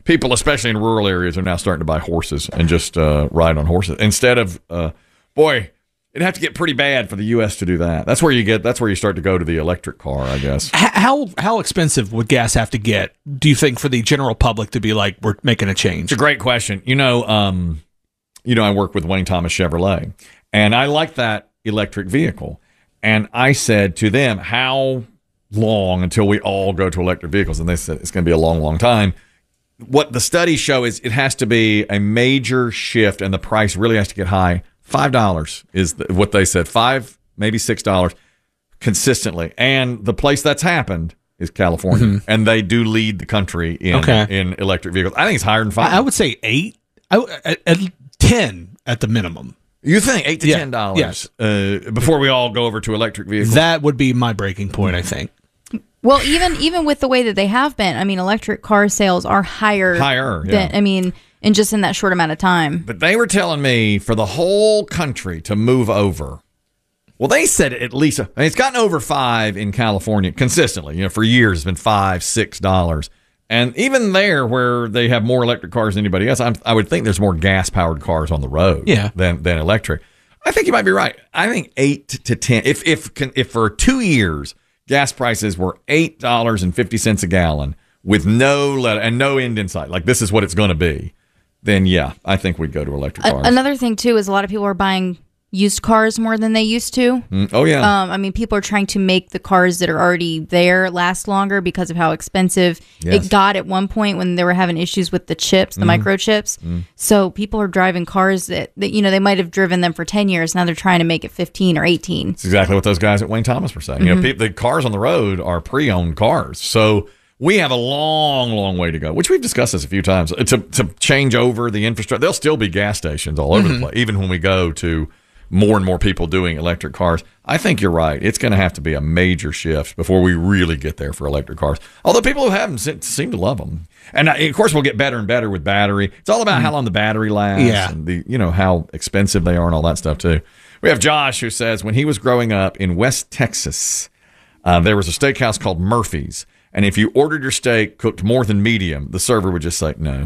people, especially in rural areas, are now starting to buy horses and just uh, ride on horses instead of, uh, boy, it'd have to get pretty bad for the U S to do that. That's where you get. That's where you start to go to the electric car, I guess. How how expensive would gas have to get, do you think, for the general public to be like, we're making a change? It's a great question. You know, um, you know, I work with Wayne Thomas Chevrolet, and I like that electric vehicle. And I said to them, how long until we all go to electric vehicles? And they said it's going to be a long, long time. What the studies show is it has to be a major shift, and the price really has to get high. Five dollars is the, what they said. Five, maybe six dollars consistently. And the place that's happened is California, mm-hmm. and they do lead the country in okay. in electric vehicles. I think it's higher than five. I would say eight. I w- at, at ten at the minimum. You think eight to yeah. ten dollars? Yes. Uh, before we all go over to electric vehicles. That would be my breaking point, I think. Well, even even with the way that they have been, I mean, electric car sales are higher. Higher, yeah. Than, I mean. And just in that short amount of time. But they were telling me for the whole country to move over. Well, they said at least, I mean, it's gotten over five in California consistently. You know, for years it's been five, six dollars. And even there, where they have more electric cars than anybody else, I'm, I would think there's more gas-powered cars on the road yeah. than than electric. I think you might be right. I think eight to ten. If if if for two years gas prices were eight dollars and fifty cents a gallon with no let and no end in sight, like this is what it's going to be. Then, yeah, I think we'd go to electric cars. Another thing, too, is a lot of people are buying used cars more than they used to. Mm, oh, yeah. Um, I mean, people are trying to make the cars that are already there last longer because of how expensive yes. it got at one point when they were having issues with the chips, the mm. microchips. Mm. So people are driving cars that, that, you know, they might have driven them for ten years. Now they're trying to make it fifteen or eighteen. That's exactly what those guys at Wayne Thomas were saying. Mm-hmm. You know, people, the cars on the road are pre-owned cars. So we have a long, long way to go, which we've discussed this a few times, to to change over the infrastructure. There'll still be gas stations all over mm-hmm. the place, even when we go to more and more people doing electric cars. I think you're right. It's going to have to be a major shift before we really get there for electric cars. Although people who have them seem to love them. And, of course, we'll get better and better with battery. It's all about mm-hmm. how long the battery lasts yeah. and the you know how expensive they are and all that stuff, too. We have Josh, who says when he was growing up in West Texas, uh, there was a steakhouse called Murphy's. And if you ordered your steak cooked more than medium, the server would just say, no.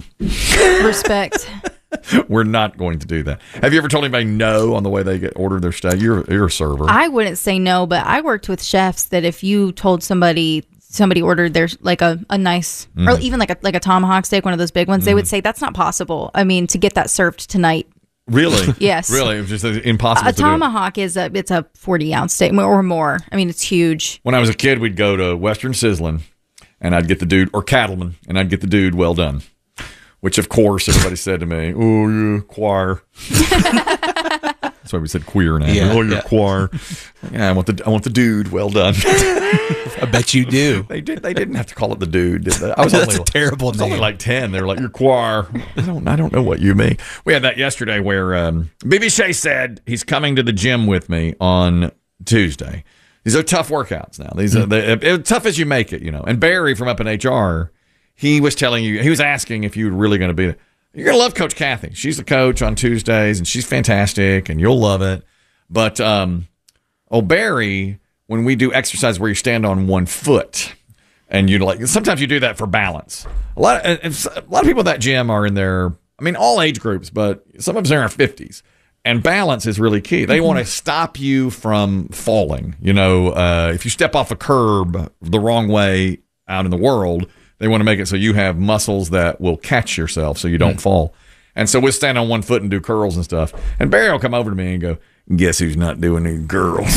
Respect. We're not going to do that. Have you ever told anybody no on the way they get ordered their steak? You're, you're a server. I wouldn't say no, but I worked with chefs that if you told somebody somebody ordered their like a, a nice mm. or even like a like a tomahawk steak, one of those big ones, mm. they would say that's not possible. I mean, to get that served tonight. Really? Yes. Really? It was just impossible a to do. A tomahawk is a it's a forty ounce steak or more. I mean, it's huge. When I was a kid, we'd go to Western Sizzlin', and I'd get the dude, or Cattleman, and I'd get the dude well done. Which, of course, everybody said to me, oh, you're choir. That's why we said queer now. Yeah, oh, you're yeah. choir. Yeah, I want the I want the dude well done. I bet you do. They did. They didn't have to call it the dude, did they? I was That's only, a terrible I was name. only like ten. They were like, you're choir. I don't, I don't know what you mean. We had that yesterday where um, B B Shea said he's coming to the gym with me on Tuesday. These are tough workouts now. These are the, it, tough as you make it, you know. And Barry from up in H R, he was telling you, he was asking if you were really going to be there. You're going to love Coach Kathy. She's the coach on Tuesdays, and she's fantastic, and you'll love it. But, um, oh, Barry, when we do exercise where you stand on one foot, and you like, sometimes you do that for balance. A lot of, a lot of people at that gym are in their, I mean, all age groups, but some of us are in our fifties. And balance is really key. They mm-hmm. want to stop you from falling. You know, uh, if you step off a curb the wrong way out in the world, they want to make it so you have muscles that will catch yourself so you don't mm-hmm. fall. And so we'll stand on one foot and do curls and stuff. And Barry will come over to me and go, guess who's not doing any girls?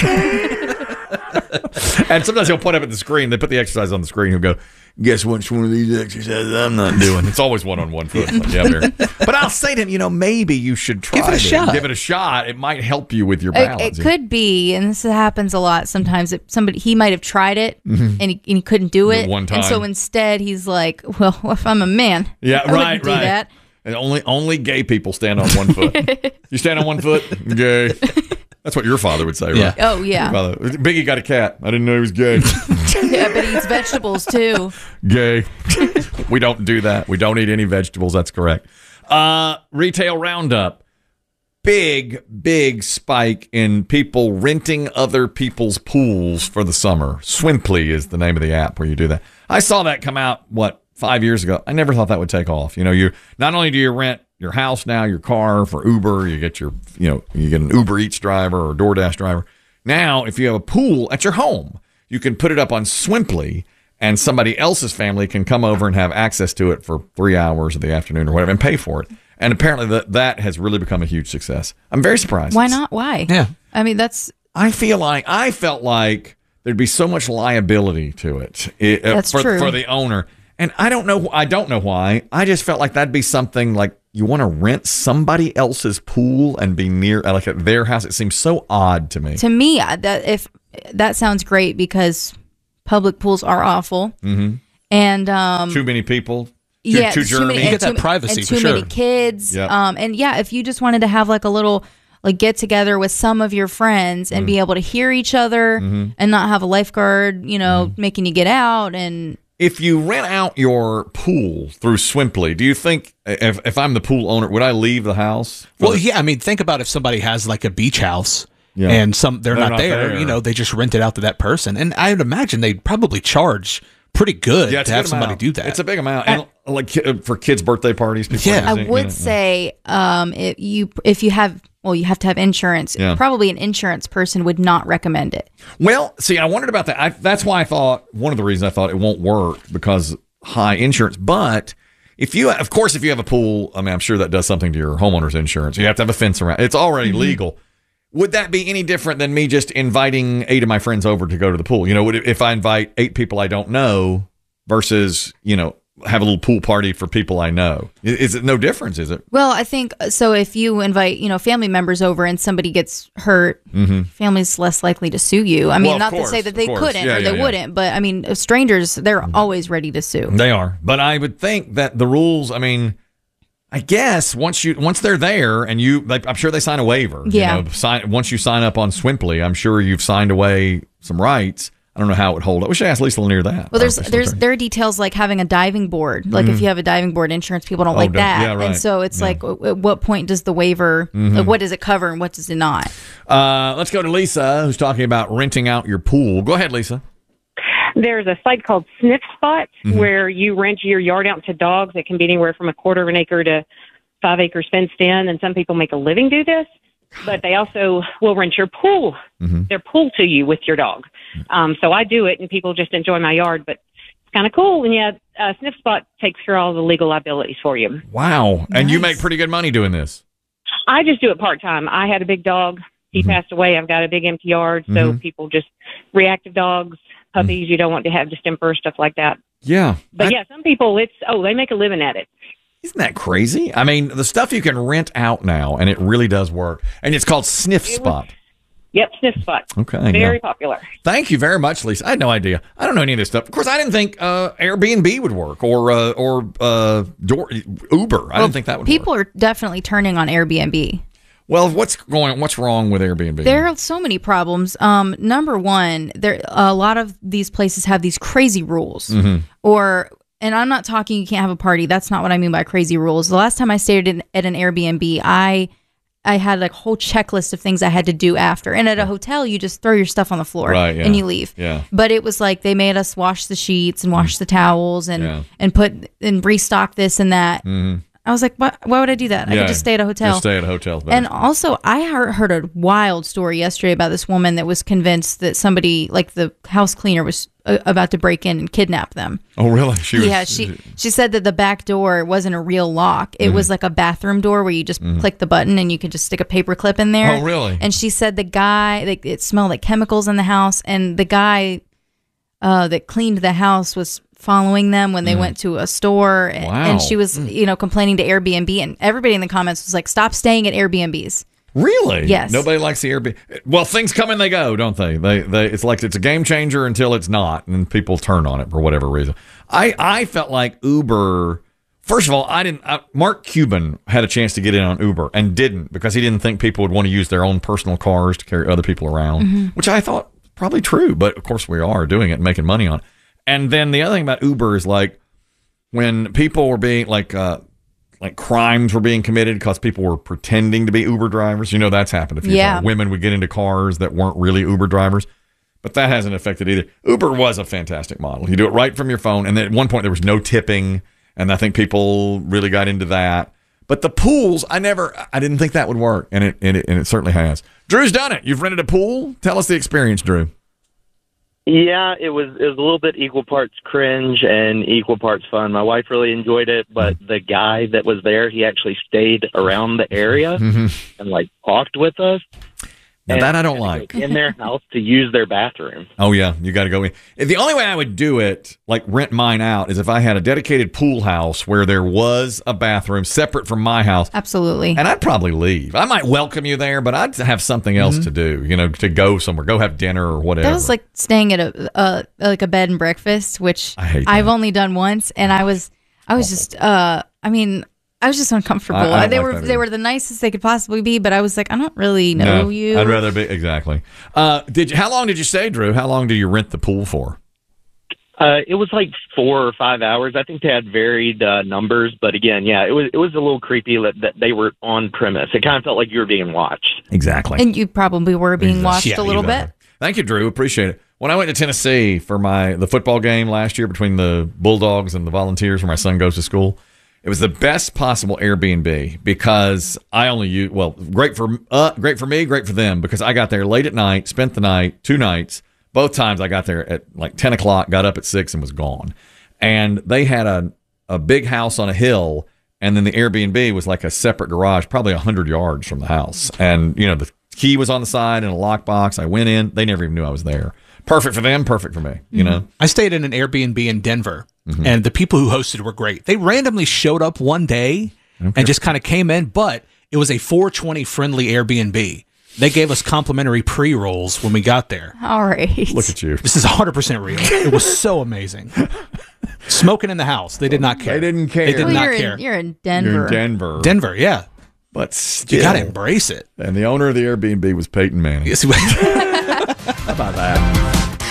And sometimes he'll point up at the screen. They put the exercise on the screen. He'll go, guess which one of these exercises I'm not doing? It's always one on one foot. Like, yeah, Barry. But I'll say to him, you know, maybe you should try Give it a it. shot. Give it a shot. It might help you with your It, balance. it could be, and this happens a lot sometimes. That somebody he might have tried it Mhm. and, he, and he couldn't do The it, one and so time. instead he's like, "Well, if I'm a man, Yeah, I right, wouldn't do right. that." And only only gay people stand on one foot. You stand on one foot, gay. That's what your father would say, right? Yeah. Oh, yeah. Your father, Biggie got a cat. I didn't know he was gay. Yeah, but he eats vegetables too. Gay. We don't do that. We don't eat any vegetables. That's correct. Uh, retail roundup. Big, big spike in people renting other people's pools for the summer. Swimply is the name of the app where you do that. I saw that come out, what, five years ago, I never thought that would take off. You know, you not only do you rent your house now, your car for Uber, you get your, you know, you get an Uber Eats driver or a DoorDash driver. Now, if you have a pool at your home, you can put it up on Swimply, and somebody else's family can come over and have access to it for three hours of the afternoon or whatever and pay for it. And apparently that that has really become a huge success. I'm very surprised. Why not? Why? Yeah. I mean, that's. I feel like I felt like there'd be so much liability to it, it uh, That's for, true. for the owner. And I don't know. I don't know why. I just felt like that'd be something like you want to rent somebody else's pool and be near, like at their house. It seems so odd to me. To me, I- that if that sounds great because public pools are awful, Mm-hmm. and um, Too many people. Too, yeah, too too many, germy. and too, and too many kids. Yep. Um, and yeah, if you just wanted to have like a little like get together with some of your friends and Mm. be able to hear each other Mhm. and not have a lifeguard, you know, making you get out and. If you rent out your pool through Swimply, do you think if, if I'm the pool owner, would I leave the house? Well, yeah, I mean, think about if somebody has like a beach house Yeah. and some they're, They're not, not there, there. you know, they just rent it out to that person. And I would imagine they'd probably charge pretty good Yeah, it's to a have good somebody amount. do that. It's a big amount, and like ki- for kids' birthday parties. People I using it, would you know. say um, if you if you have well, you have to have insurance. Yeah. Probably an insurance person would not recommend it. Well, see, I wondered about that. I, that's why I thought one of the reasons I thought it won't work because high insurance. But if you, of course, if you have a pool, I mean, I'm sure that does something to your homeowner's insurance. You have to have a fence around. It's already Mm-hmm. legal. Would that be any different than me just inviting eight of my friends over to go to the pool? You know, would it, if I invite eight people I don't know versus, you know, have a little pool party for people I know? Is, is it no difference? Is it? Well, I think so. If you invite, you know, family members over and somebody gets hurt, Mm-hmm. family's less likely to sue you. I mean, Well, of not course, to say that of they course. couldn't Yeah, or yeah, they yeah. wouldn't, but I mean, strangers, they're always ready to sue. They are, but I would think that the rules. I mean, I guess once you once they're there and you, like, I'm sure they sign a waiver. Yeah. You know, sign once you sign up on Swimply, I'm sure you've signed away some rights. I don't know how it would hold up. We should ask Lisa Lanier that. Well, there's Our official there's attorney. there are details like having a diving board. Like Mhm. if you have a diving board, insurance people don't Oh, like don't- that, yeah, right. and so it's Yeah. like, w- at what point does the waiver? Mhm. Like, what does it cover and what does it not? Uh, let's go to Lisa, who's talking about renting out your pool. Go ahead, Lisa. There's a site called Sniff Spot Mhm. where you rent your yard out to dogs. It can be anywhere from a quarter of an acre to five acres fenced in, and some people make a living do this. But they also will rent your pool, their pool to you with your dog. Um, so I do it, and people just enjoy my yard. But it's kind of cool. And yeah, uh, Sniff Spot takes care of all the legal liabilities for you. Wow, and you make pretty good money doing this. I just do it part time. I had a big dog. He passed away. I've got a big empty yard. So Mhm. people just reactive dogs, puppies you don't want to have distemper, stuff like that. Yeah, But yeah, some people, it's, oh, they make a living at it. isn't that crazy? I mean, the stuff you can rent out now, and it really does work. And it's called Sniff Spot. Yep, Sniff Spot. Okay, Very yeah. popular. Thank you very much, Lisa. I had no idea. I don't know any of this stuff. Of course, I didn't think uh, Airbnb would work or uh, or uh, Door, Uber. I didn't think that would work. People are definitely turning on Airbnb. Well, what's going? What's wrong with Airbnb? There are so many problems. Um, number one, there a lot of these places have these crazy rules, Mhm. or and I'm not talking you can't have a party. That's not what I mean by crazy rules. The last time I stayed in, at an Airbnb, I I had like a whole checklist of things I had to do after. And at a hotel, you just throw your stuff on the floor Right, yeah. and you leave. Yeah. But it was like they made us wash the sheets and wash the towels and Yeah. and put and restock this and that. Mhm. I was like, why, why would I do that? I Yeah, could just stay at a hotel. Just stay at a hotel. And also, I heard, heard a wild story yesterday about this woman that was convinced that somebody, like the house cleaner, was uh, about to break in and kidnap them. Oh, really? She was, yeah, she she said that the back door wasn't a real lock. It Mhm. was like a bathroom door where you just Mhm. click the button and you could just stick a paper clip in there. Oh, really? And she said the guy, like, it smelled like chemicals in the house, and the guy uh, that cleaned the house was following them when they Mm. went to a store. And, Wow. and she was, you know, complaining to Airbnb, and everybody in the comments was like, "Stop staying at Airbnbs." Really? Yes. Nobody likes the Airbnb. Well, things come and they go, don't they? They, they. It's like it's a game changer until it's not, and people turn on it for whatever reason. I, I felt like Uber. First of all, I didn't. I, Mark Cuban had a chance to get in on Uber and didn't because he didn't think people would want to use their own personal cars to carry other people around, Mhm. which I thought probably true. But of course, we are doing it and making money on it. And then the other thing about Uber is like when people were being like. Uh, Like crimes were being committed because people were pretending to be Uber drivers. You know, that's happened a few Yeah. times. Women would get into cars that weren't really Uber drivers. but that hasn't affected either. Uber was a fantastic model. You do it right from your phone, and then at one point there was no tipping, and I think people really got into that. But the pools, I never, I didn't think that would work, and it and it, and it certainly has. Drew's done it. You've rented a pool. Tell us the experience, Drew. Yeah, it was it was a little bit equal parts cringe and equal parts fun. My wife really enjoyed it, but the guy that was there, he actually stayed around the area mm-hmm. and like talked with us. Now and that I don't like. In their house to use their bathroom. Oh yeah, you got to go in. The only way I would do it, like rent mine out, is if I had a dedicated pool house where there was a bathroom separate from my house. Absolutely. And I'd probably leave. I might welcome you there, but I'd have something else mm-hmm. to do. You know, to go somewhere, go have dinner or whatever. That was like staying at a uh, like a bed and breakfast, which I hate I've that. only done once, and I was I was just uh I mean. I was just uncomfortable. I, I they like were they were the nicest they could possibly be, but I was like, I don't really know no, you. I'd rather be exactly. Uh, did you, how long did you stay, Drew? How long do you rent the pool for? Uh, it was like four or five hours. I think they had varied uh, numbers, but again, yeah, it was it was a little creepy that, that they were on premise. It kind of felt like you were being watched. Exactly, and you probably were being watched yeah, a little bit. Thank you, Drew. Appreciate it. When I went to Tennessee for my the football game last year between the Bulldogs and the Volunteers, where my son goes to school. It was the best possible Airbnb because I only use, well, great for uh, great for me, great for them because I got there late at night, spent the night, two nights. Both times I got there at like ten o'clock, got up at six and was gone. And they had a, a big house on a hill, and then the Airbnb was like a separate garage, probably one hundred yards from the house. And, you know, the key was on the side in a lockbox. I went in. They never even knew I was there. Perfect for them, perfect for me, you know? I stayed in an Airbnb in Denver, mm-hmm. and the people who hosted were great. They randomly showed up one day okay. and just kind of came in, but it was a four twenty friendly Airbnb. They gave us complimentary pre-rolls when we got there. All right. Look at you. This is one hundred percent real. It was so amazing. Smoking in the house. They did not care. They didn't care. They did well, not you're care. In, you're in Denver. You're in Denver. Denver, yeah. But still. You got to embrace it. And the owner of the Airbnb was Peyton Manning. Yes, How about that?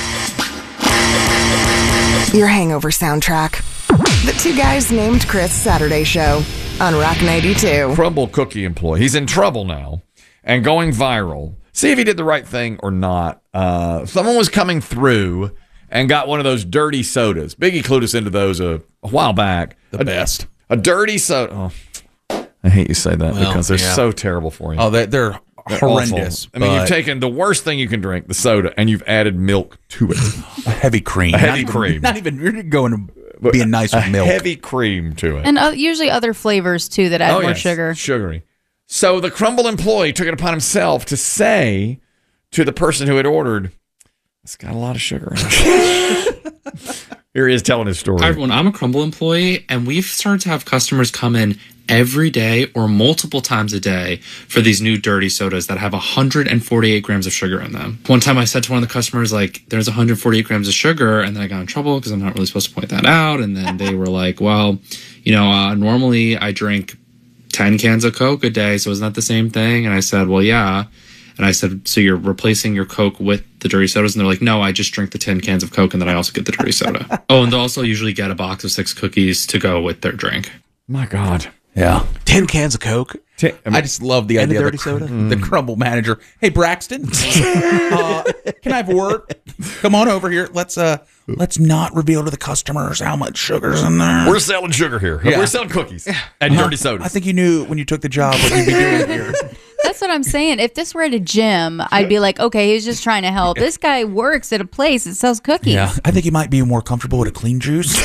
Your hangover soundtrack. The Two Guys Named Chris Saturday Show on Rock ninety-two. Crumble cookie employee. He's in trouble now and going viral. See if he did the right thing or not. Uh, someone was coming through and got one of those dirty sodas. Biggie clued us into those a, a while back. The a, best. A dirty soda. Oh, I hate you say that well, because they're yeah. so terrible for you. Oh, they're, they're, they're horrendous. Awful. I mean, you've taken the worst thing you can drink, the soda, and you've added milk to it. A heavy cream. A heavy not cream. Even, not even, you're going to being nice with a milk. Heavy cream to it. And uh, usually other flavors, too, that add oh, more yes. sugar. Sugary. So the Crumble employee took it upon himself to say to the person who had ordered, it's got a lot of sugar in it. Here he is telling his story. Hi, everyone. I'm a Crumble employee, and we've started to have customers come in every day or multiple times a day for these new dirty sodas that have one hundred forty-eight grams of sugar in them. One time I said to one of the customers, like, there's one hundred forty-eight grams of sugar, and then I got in trouble because I'm not really supposed to point that out. And then they were like, well, you know, uh, normally I drink ten cans of Coke a day, so isn't that the same thing? And I said, well, yeah. And I said, so you're replacing your Coke with the dirty sodas? And they're like, no, I just drink the ten cans of Coke, and then I also get the dirty soda. Oh, and they'll also usually get a box of six cookies to go with their drink. My God. Yeah. Ten cans of Coke. Ten, I, mean, I just love the and idea the of dirty the, soda? Mm. the Crumble manager. Hey, Braxton, uh, can I have a word? Come on over here. Let's uh, let's not reveal to the customers how much sugar's in there. We're selling sugar here. Yeah. We're selling cookies and uh-huh. dirty sodas. I think you knew when you took the job what you'd be doing here. That's what I'm saying. If this were at a gym, I'd be like, okay, he's just trying to help. This guy works at a place that sells cookies. Yeah, I think he might be more comfortable with a clean juice.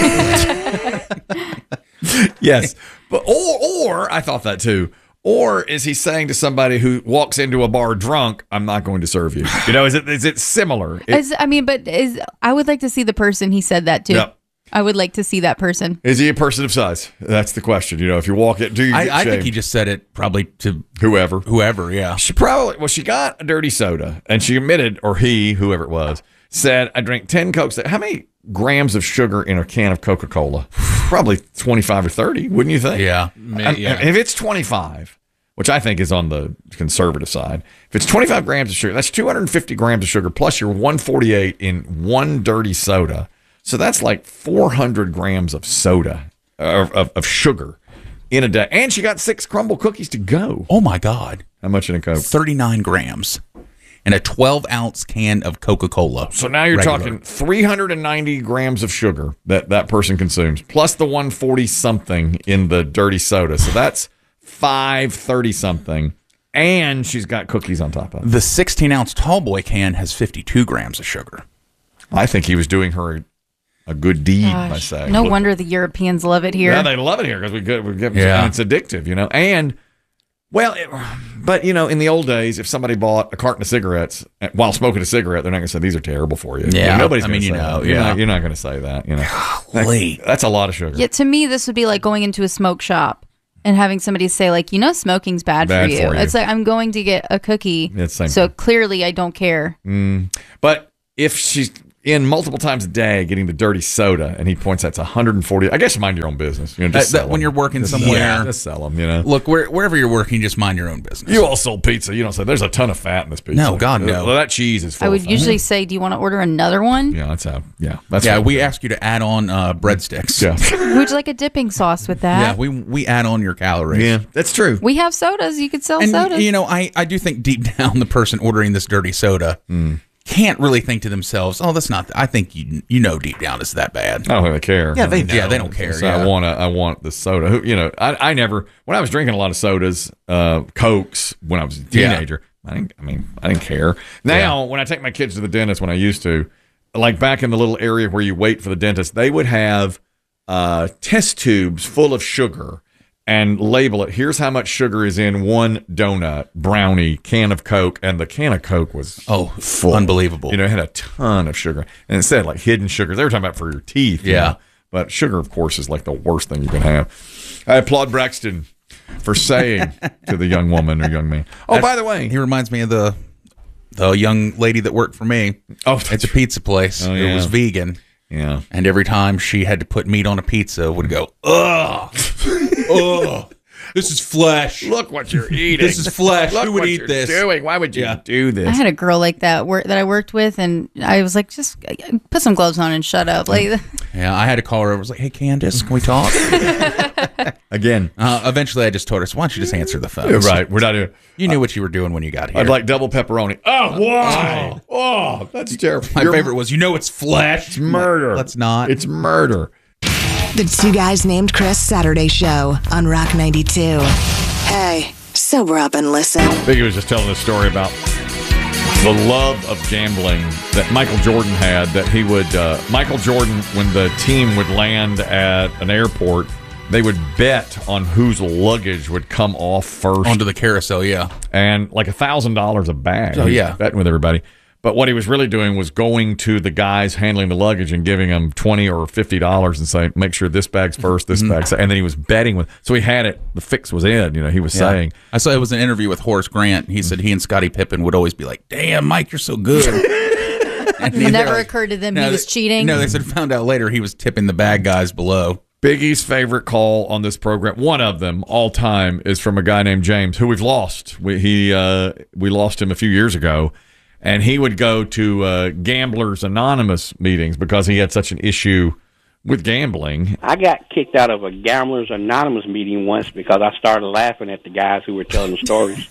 Yes, but or or I thought that too. Or is he saying to somebody who walks into a bar drunk, "I'm not going to serve you"? You know, is it is it similar? It, Is- I mean, but is I would like to see the person he said that to. Yep. I would like to see that person. Is he a person of size? That's the question. You know, if you walk it, do you? I, get I think shamed? he just said it probably to whoever. Whoever, yeah. She probably well, she got a dirty soda, and she admitted, or he, whoever it was, said, "I drank ten Cokes." How many grams of sugar in a can of Coca-Cola? Probably twenty-five or thirty, wouldn't you think? Yeah. I- yeah. If it's twenty-five, which I think is on the conservative side, if it's twenty-five grams of sugar, that's two hundred fifty grams of sugar plus your one forty-eight in one dirty soda. So that's like four hundred grams of soda, uh, of, of sugar in a day. And she got six Crumble cookies to go. Oh, my God. How much in a Coke? thirty-nine grams. in a twelve ounce can of Coca-Cola. So now you're Regular. talking three hundred ninety grams of sugar that that person consumes, plus the one forty something in the dirty soda. So that's five thirty something. And she's got cookies on top of it. The sixteen ounce tall boy can has fifty-two grams of sugar. I think he was doing her a, a good deed by Gosh, saying. no "Look, wonder the Europeans love it here. yeah, they love it here because we get, we get Yeah. and it's addictive, you know. And, well, it, but, you know, in the old days, if somebody bought a carton of cigarettes while smoking a cigarette, they're not going to say these are terrible for you. Yeah, You know, nobody's I going mean, to you say know, that. You're yeah. not, you're not going to say that, you know. Golly. That- that's a lot of sugar. Yeah, to me, this would be like going into a smoke shop and having somebody say, like, you know, smoking's bad, Bad for, you. for you. It's like, I'm going to get a cookie. It's the same so thing. clearly I don't care. Mm. But if she's in multiple times a day getting the dirty soda, and he points that's one hundred forty, I guess mind your own business. You know, just That- that sell when 'em. you're working Just- somewhere. yeah, just sell them. You know, Look, where, wherever you're working, just mind your own business. you all sold pizza. You don't say there's a ton of fat in this pizza. No, God, no. Well, that cheese is. Full I would of fat. usually say, do you want to order another one? Yeah, that's how. Yeah, that's yeah, how- we ask you to add on uh, breadsticks. Yeah, Would you like a dipping sauce with that? yeah, we we add on your calories. yeah, that's true. We have sodas. You could sell And sodas. you know, I I do think deep down the person ordering this dirty soda can't really think to themselves, "Oh, that's not." I think you you know deep down it's that bad. I don't think they care. Yeah, they Yeah, they don't care. So yeah. I want to. I want the soda. Who, you know, I, I never when I was drinking a lot of sodas, uh, Cokes when I was a Yeah. teenager. I didn't. I mean, I didn't care. Now, when I take my kids to the dentist, when I used to, like back in the little area where you wait for the dentist, they would have uh, test tubes full of sugar and label it. Here's how much sugar is in one donut, brownie, can of Coke, and the can of Coke was Oh, full. unbelievable. You know, it had a ton of sugar, and it said like hidden sugars. They were talking about for your teeth. you Yeah. know. But sugar, of course, is like the worst thing you can have. I applaud Braxton for saying to the young woman or young man. Oh, That- by the way, he reminds me of the the young lady that worked for me. Oh, it's a pizza place. Oh, It yeah. was vegan. Yeah. And every time she had to put meat on a pizza, would go, ugh, ugh. This is flesh. Look what you're eating. This is flesh. Look Who would what eat you're this? Doing? Why would you Yeah. do this? I had a girl like that work that I worked with, and I was like, just uh, put some gloves on and shut up. Like, Yeah, I had to call her. I was like, hey, Candace, can we talk? Again. Uh, eventually, I just told her, so why don't you just answer the phone? Yeah, right. We're not doing. You knew what you were doing when you got here. I'd like double pepperoni. Oh, why? Oh, that's terrible. My Your- favorite was, you know it's flesh. It's murder. Let's not. It's murder. The Two Guys Named Chris Saturday Show on Rock ninety-two. Hey, sober up and listen. Biggie was just telling a story about the love of gambling that Michael Jordan had. That he would, uh, Michael Jordan, when the team would land at an airport, they would bet on whose luggage would come off first Onto the carousel, yeah. and like a thousand dollars a bag. Oh, He was yeah. betting with everybody. But what he was really doing was going to the guys handling the luggage and giving them twenty or fifty dollars and saying, "Make sure this bag's first, this Mm-hmm. bag's." second." And then he was betting with. So he had it. The fix was in. You know, he was Yeah. saying. I saw it was an interview with Horace Grant. He said he and Scottie Pippen would always be like, "Damn, Mike, you're so good." And it never they're like- occurred to them No, he was they- cheating. No, they said found out later he was tipping the bad guys below. Biggie's favorite call on this program, one of them all time, is from a guy named James, who we've lost. We, he uh, we lost him a few years ago, and he would go to uh, Gamblers Anonymous meetings because he had such an issue with gambling. I got kicked out of a Gamblers Anonymous meeting once because I started laughing at the guys who were telling the stories.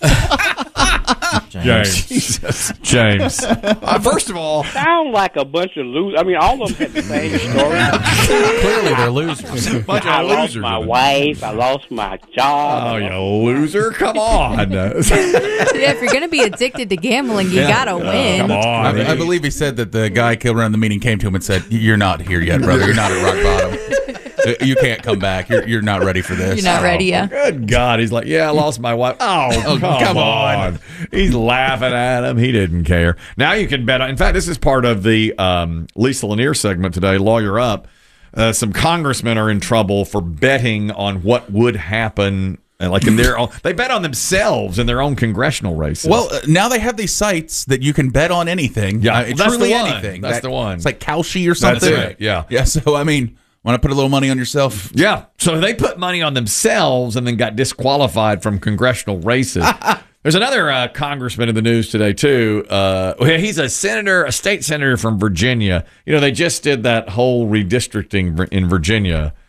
James, Jesus. James. Uh, first of all, sound like a bunch of losers. I mean, all of them had the same story. Clearly, they're losers. Bunch of I lost losers. my wife. I lost my job. Oh, you loser! Come on. Yeah, if you're going to be addicted to gambling, you got to win. Come on. I, I believe he said that the guy killed around the meeting came to him and said, "You're not here yet, brother. You're not at rock bottom. You can't come back. You're you're not ready for this." You're not ready, yeah. Good God. He's like, yeah, I lost my wife. Oh, Oh, come, come on. on. He's laughing at him. He didn't care. Now you can bet on. In fact, this is part of the um, Lisa Lanier segment today, Lawyer Up. Uh, some congressmen are in trouble for betting on what would happen. uh, Like in their own, they bet on themselves in their own congressional races. Well, uh, now they have these sites that you can bet on anything. Yeah, uh, well, that's truly the one. anything. That's That- the one. It's like Kalshi or something. That's it, yeah. Yeah. So I mean, want to put a little money on yourself? Yeah. So they put money on themselves and then got disqualified from congressional races. There's another uh, congressman in the news today, too. Uh, he's a senator, a state senator from Virginia. You know, they just did that whole redistricting in Virginia.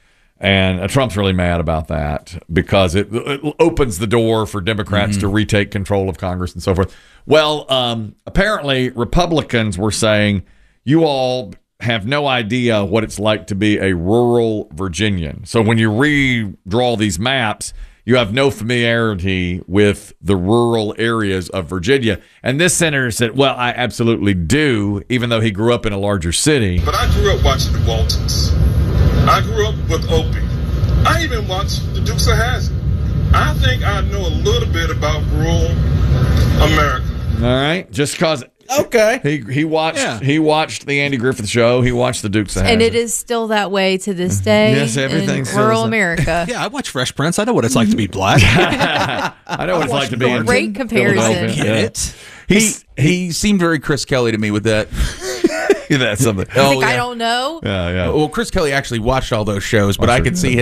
And uh, Trump's really mad about that because it, it opens the door for Democrats mm-hmm. to retake control of Congress and so forth. Well, um, apparently Republicans were saying, you all have no idea what it's like to be a rural Virginian. So when you redraw these maps, you have no familiarity with the rural areas of Virginia. And this senator said, well, I absolutely do, even though he grew up in a larger city. But I grew up watching the Waltons. I grew up with Opie. I even watched the Dukes of Hazzard. I think I know a little bit about rural America. All right, just because okay, he he watched Yeah. he watched the Andy Griffith Show. He watched the Dukes of Hazzard. And it is still that way to this day Yes, everything's in still rural the same. America. Yeah, I watch Fresh Prince. I know what it's like to be black. I know what it's like to be in Great comparison. Philadelphia. Get Yeah. it? He he seemed very Chris Kelly to me with that. That's something. I think I don't know. Yeah, yeah. Well, Chris Kelly actually watched all those shows, but Oh, I sure. could see him.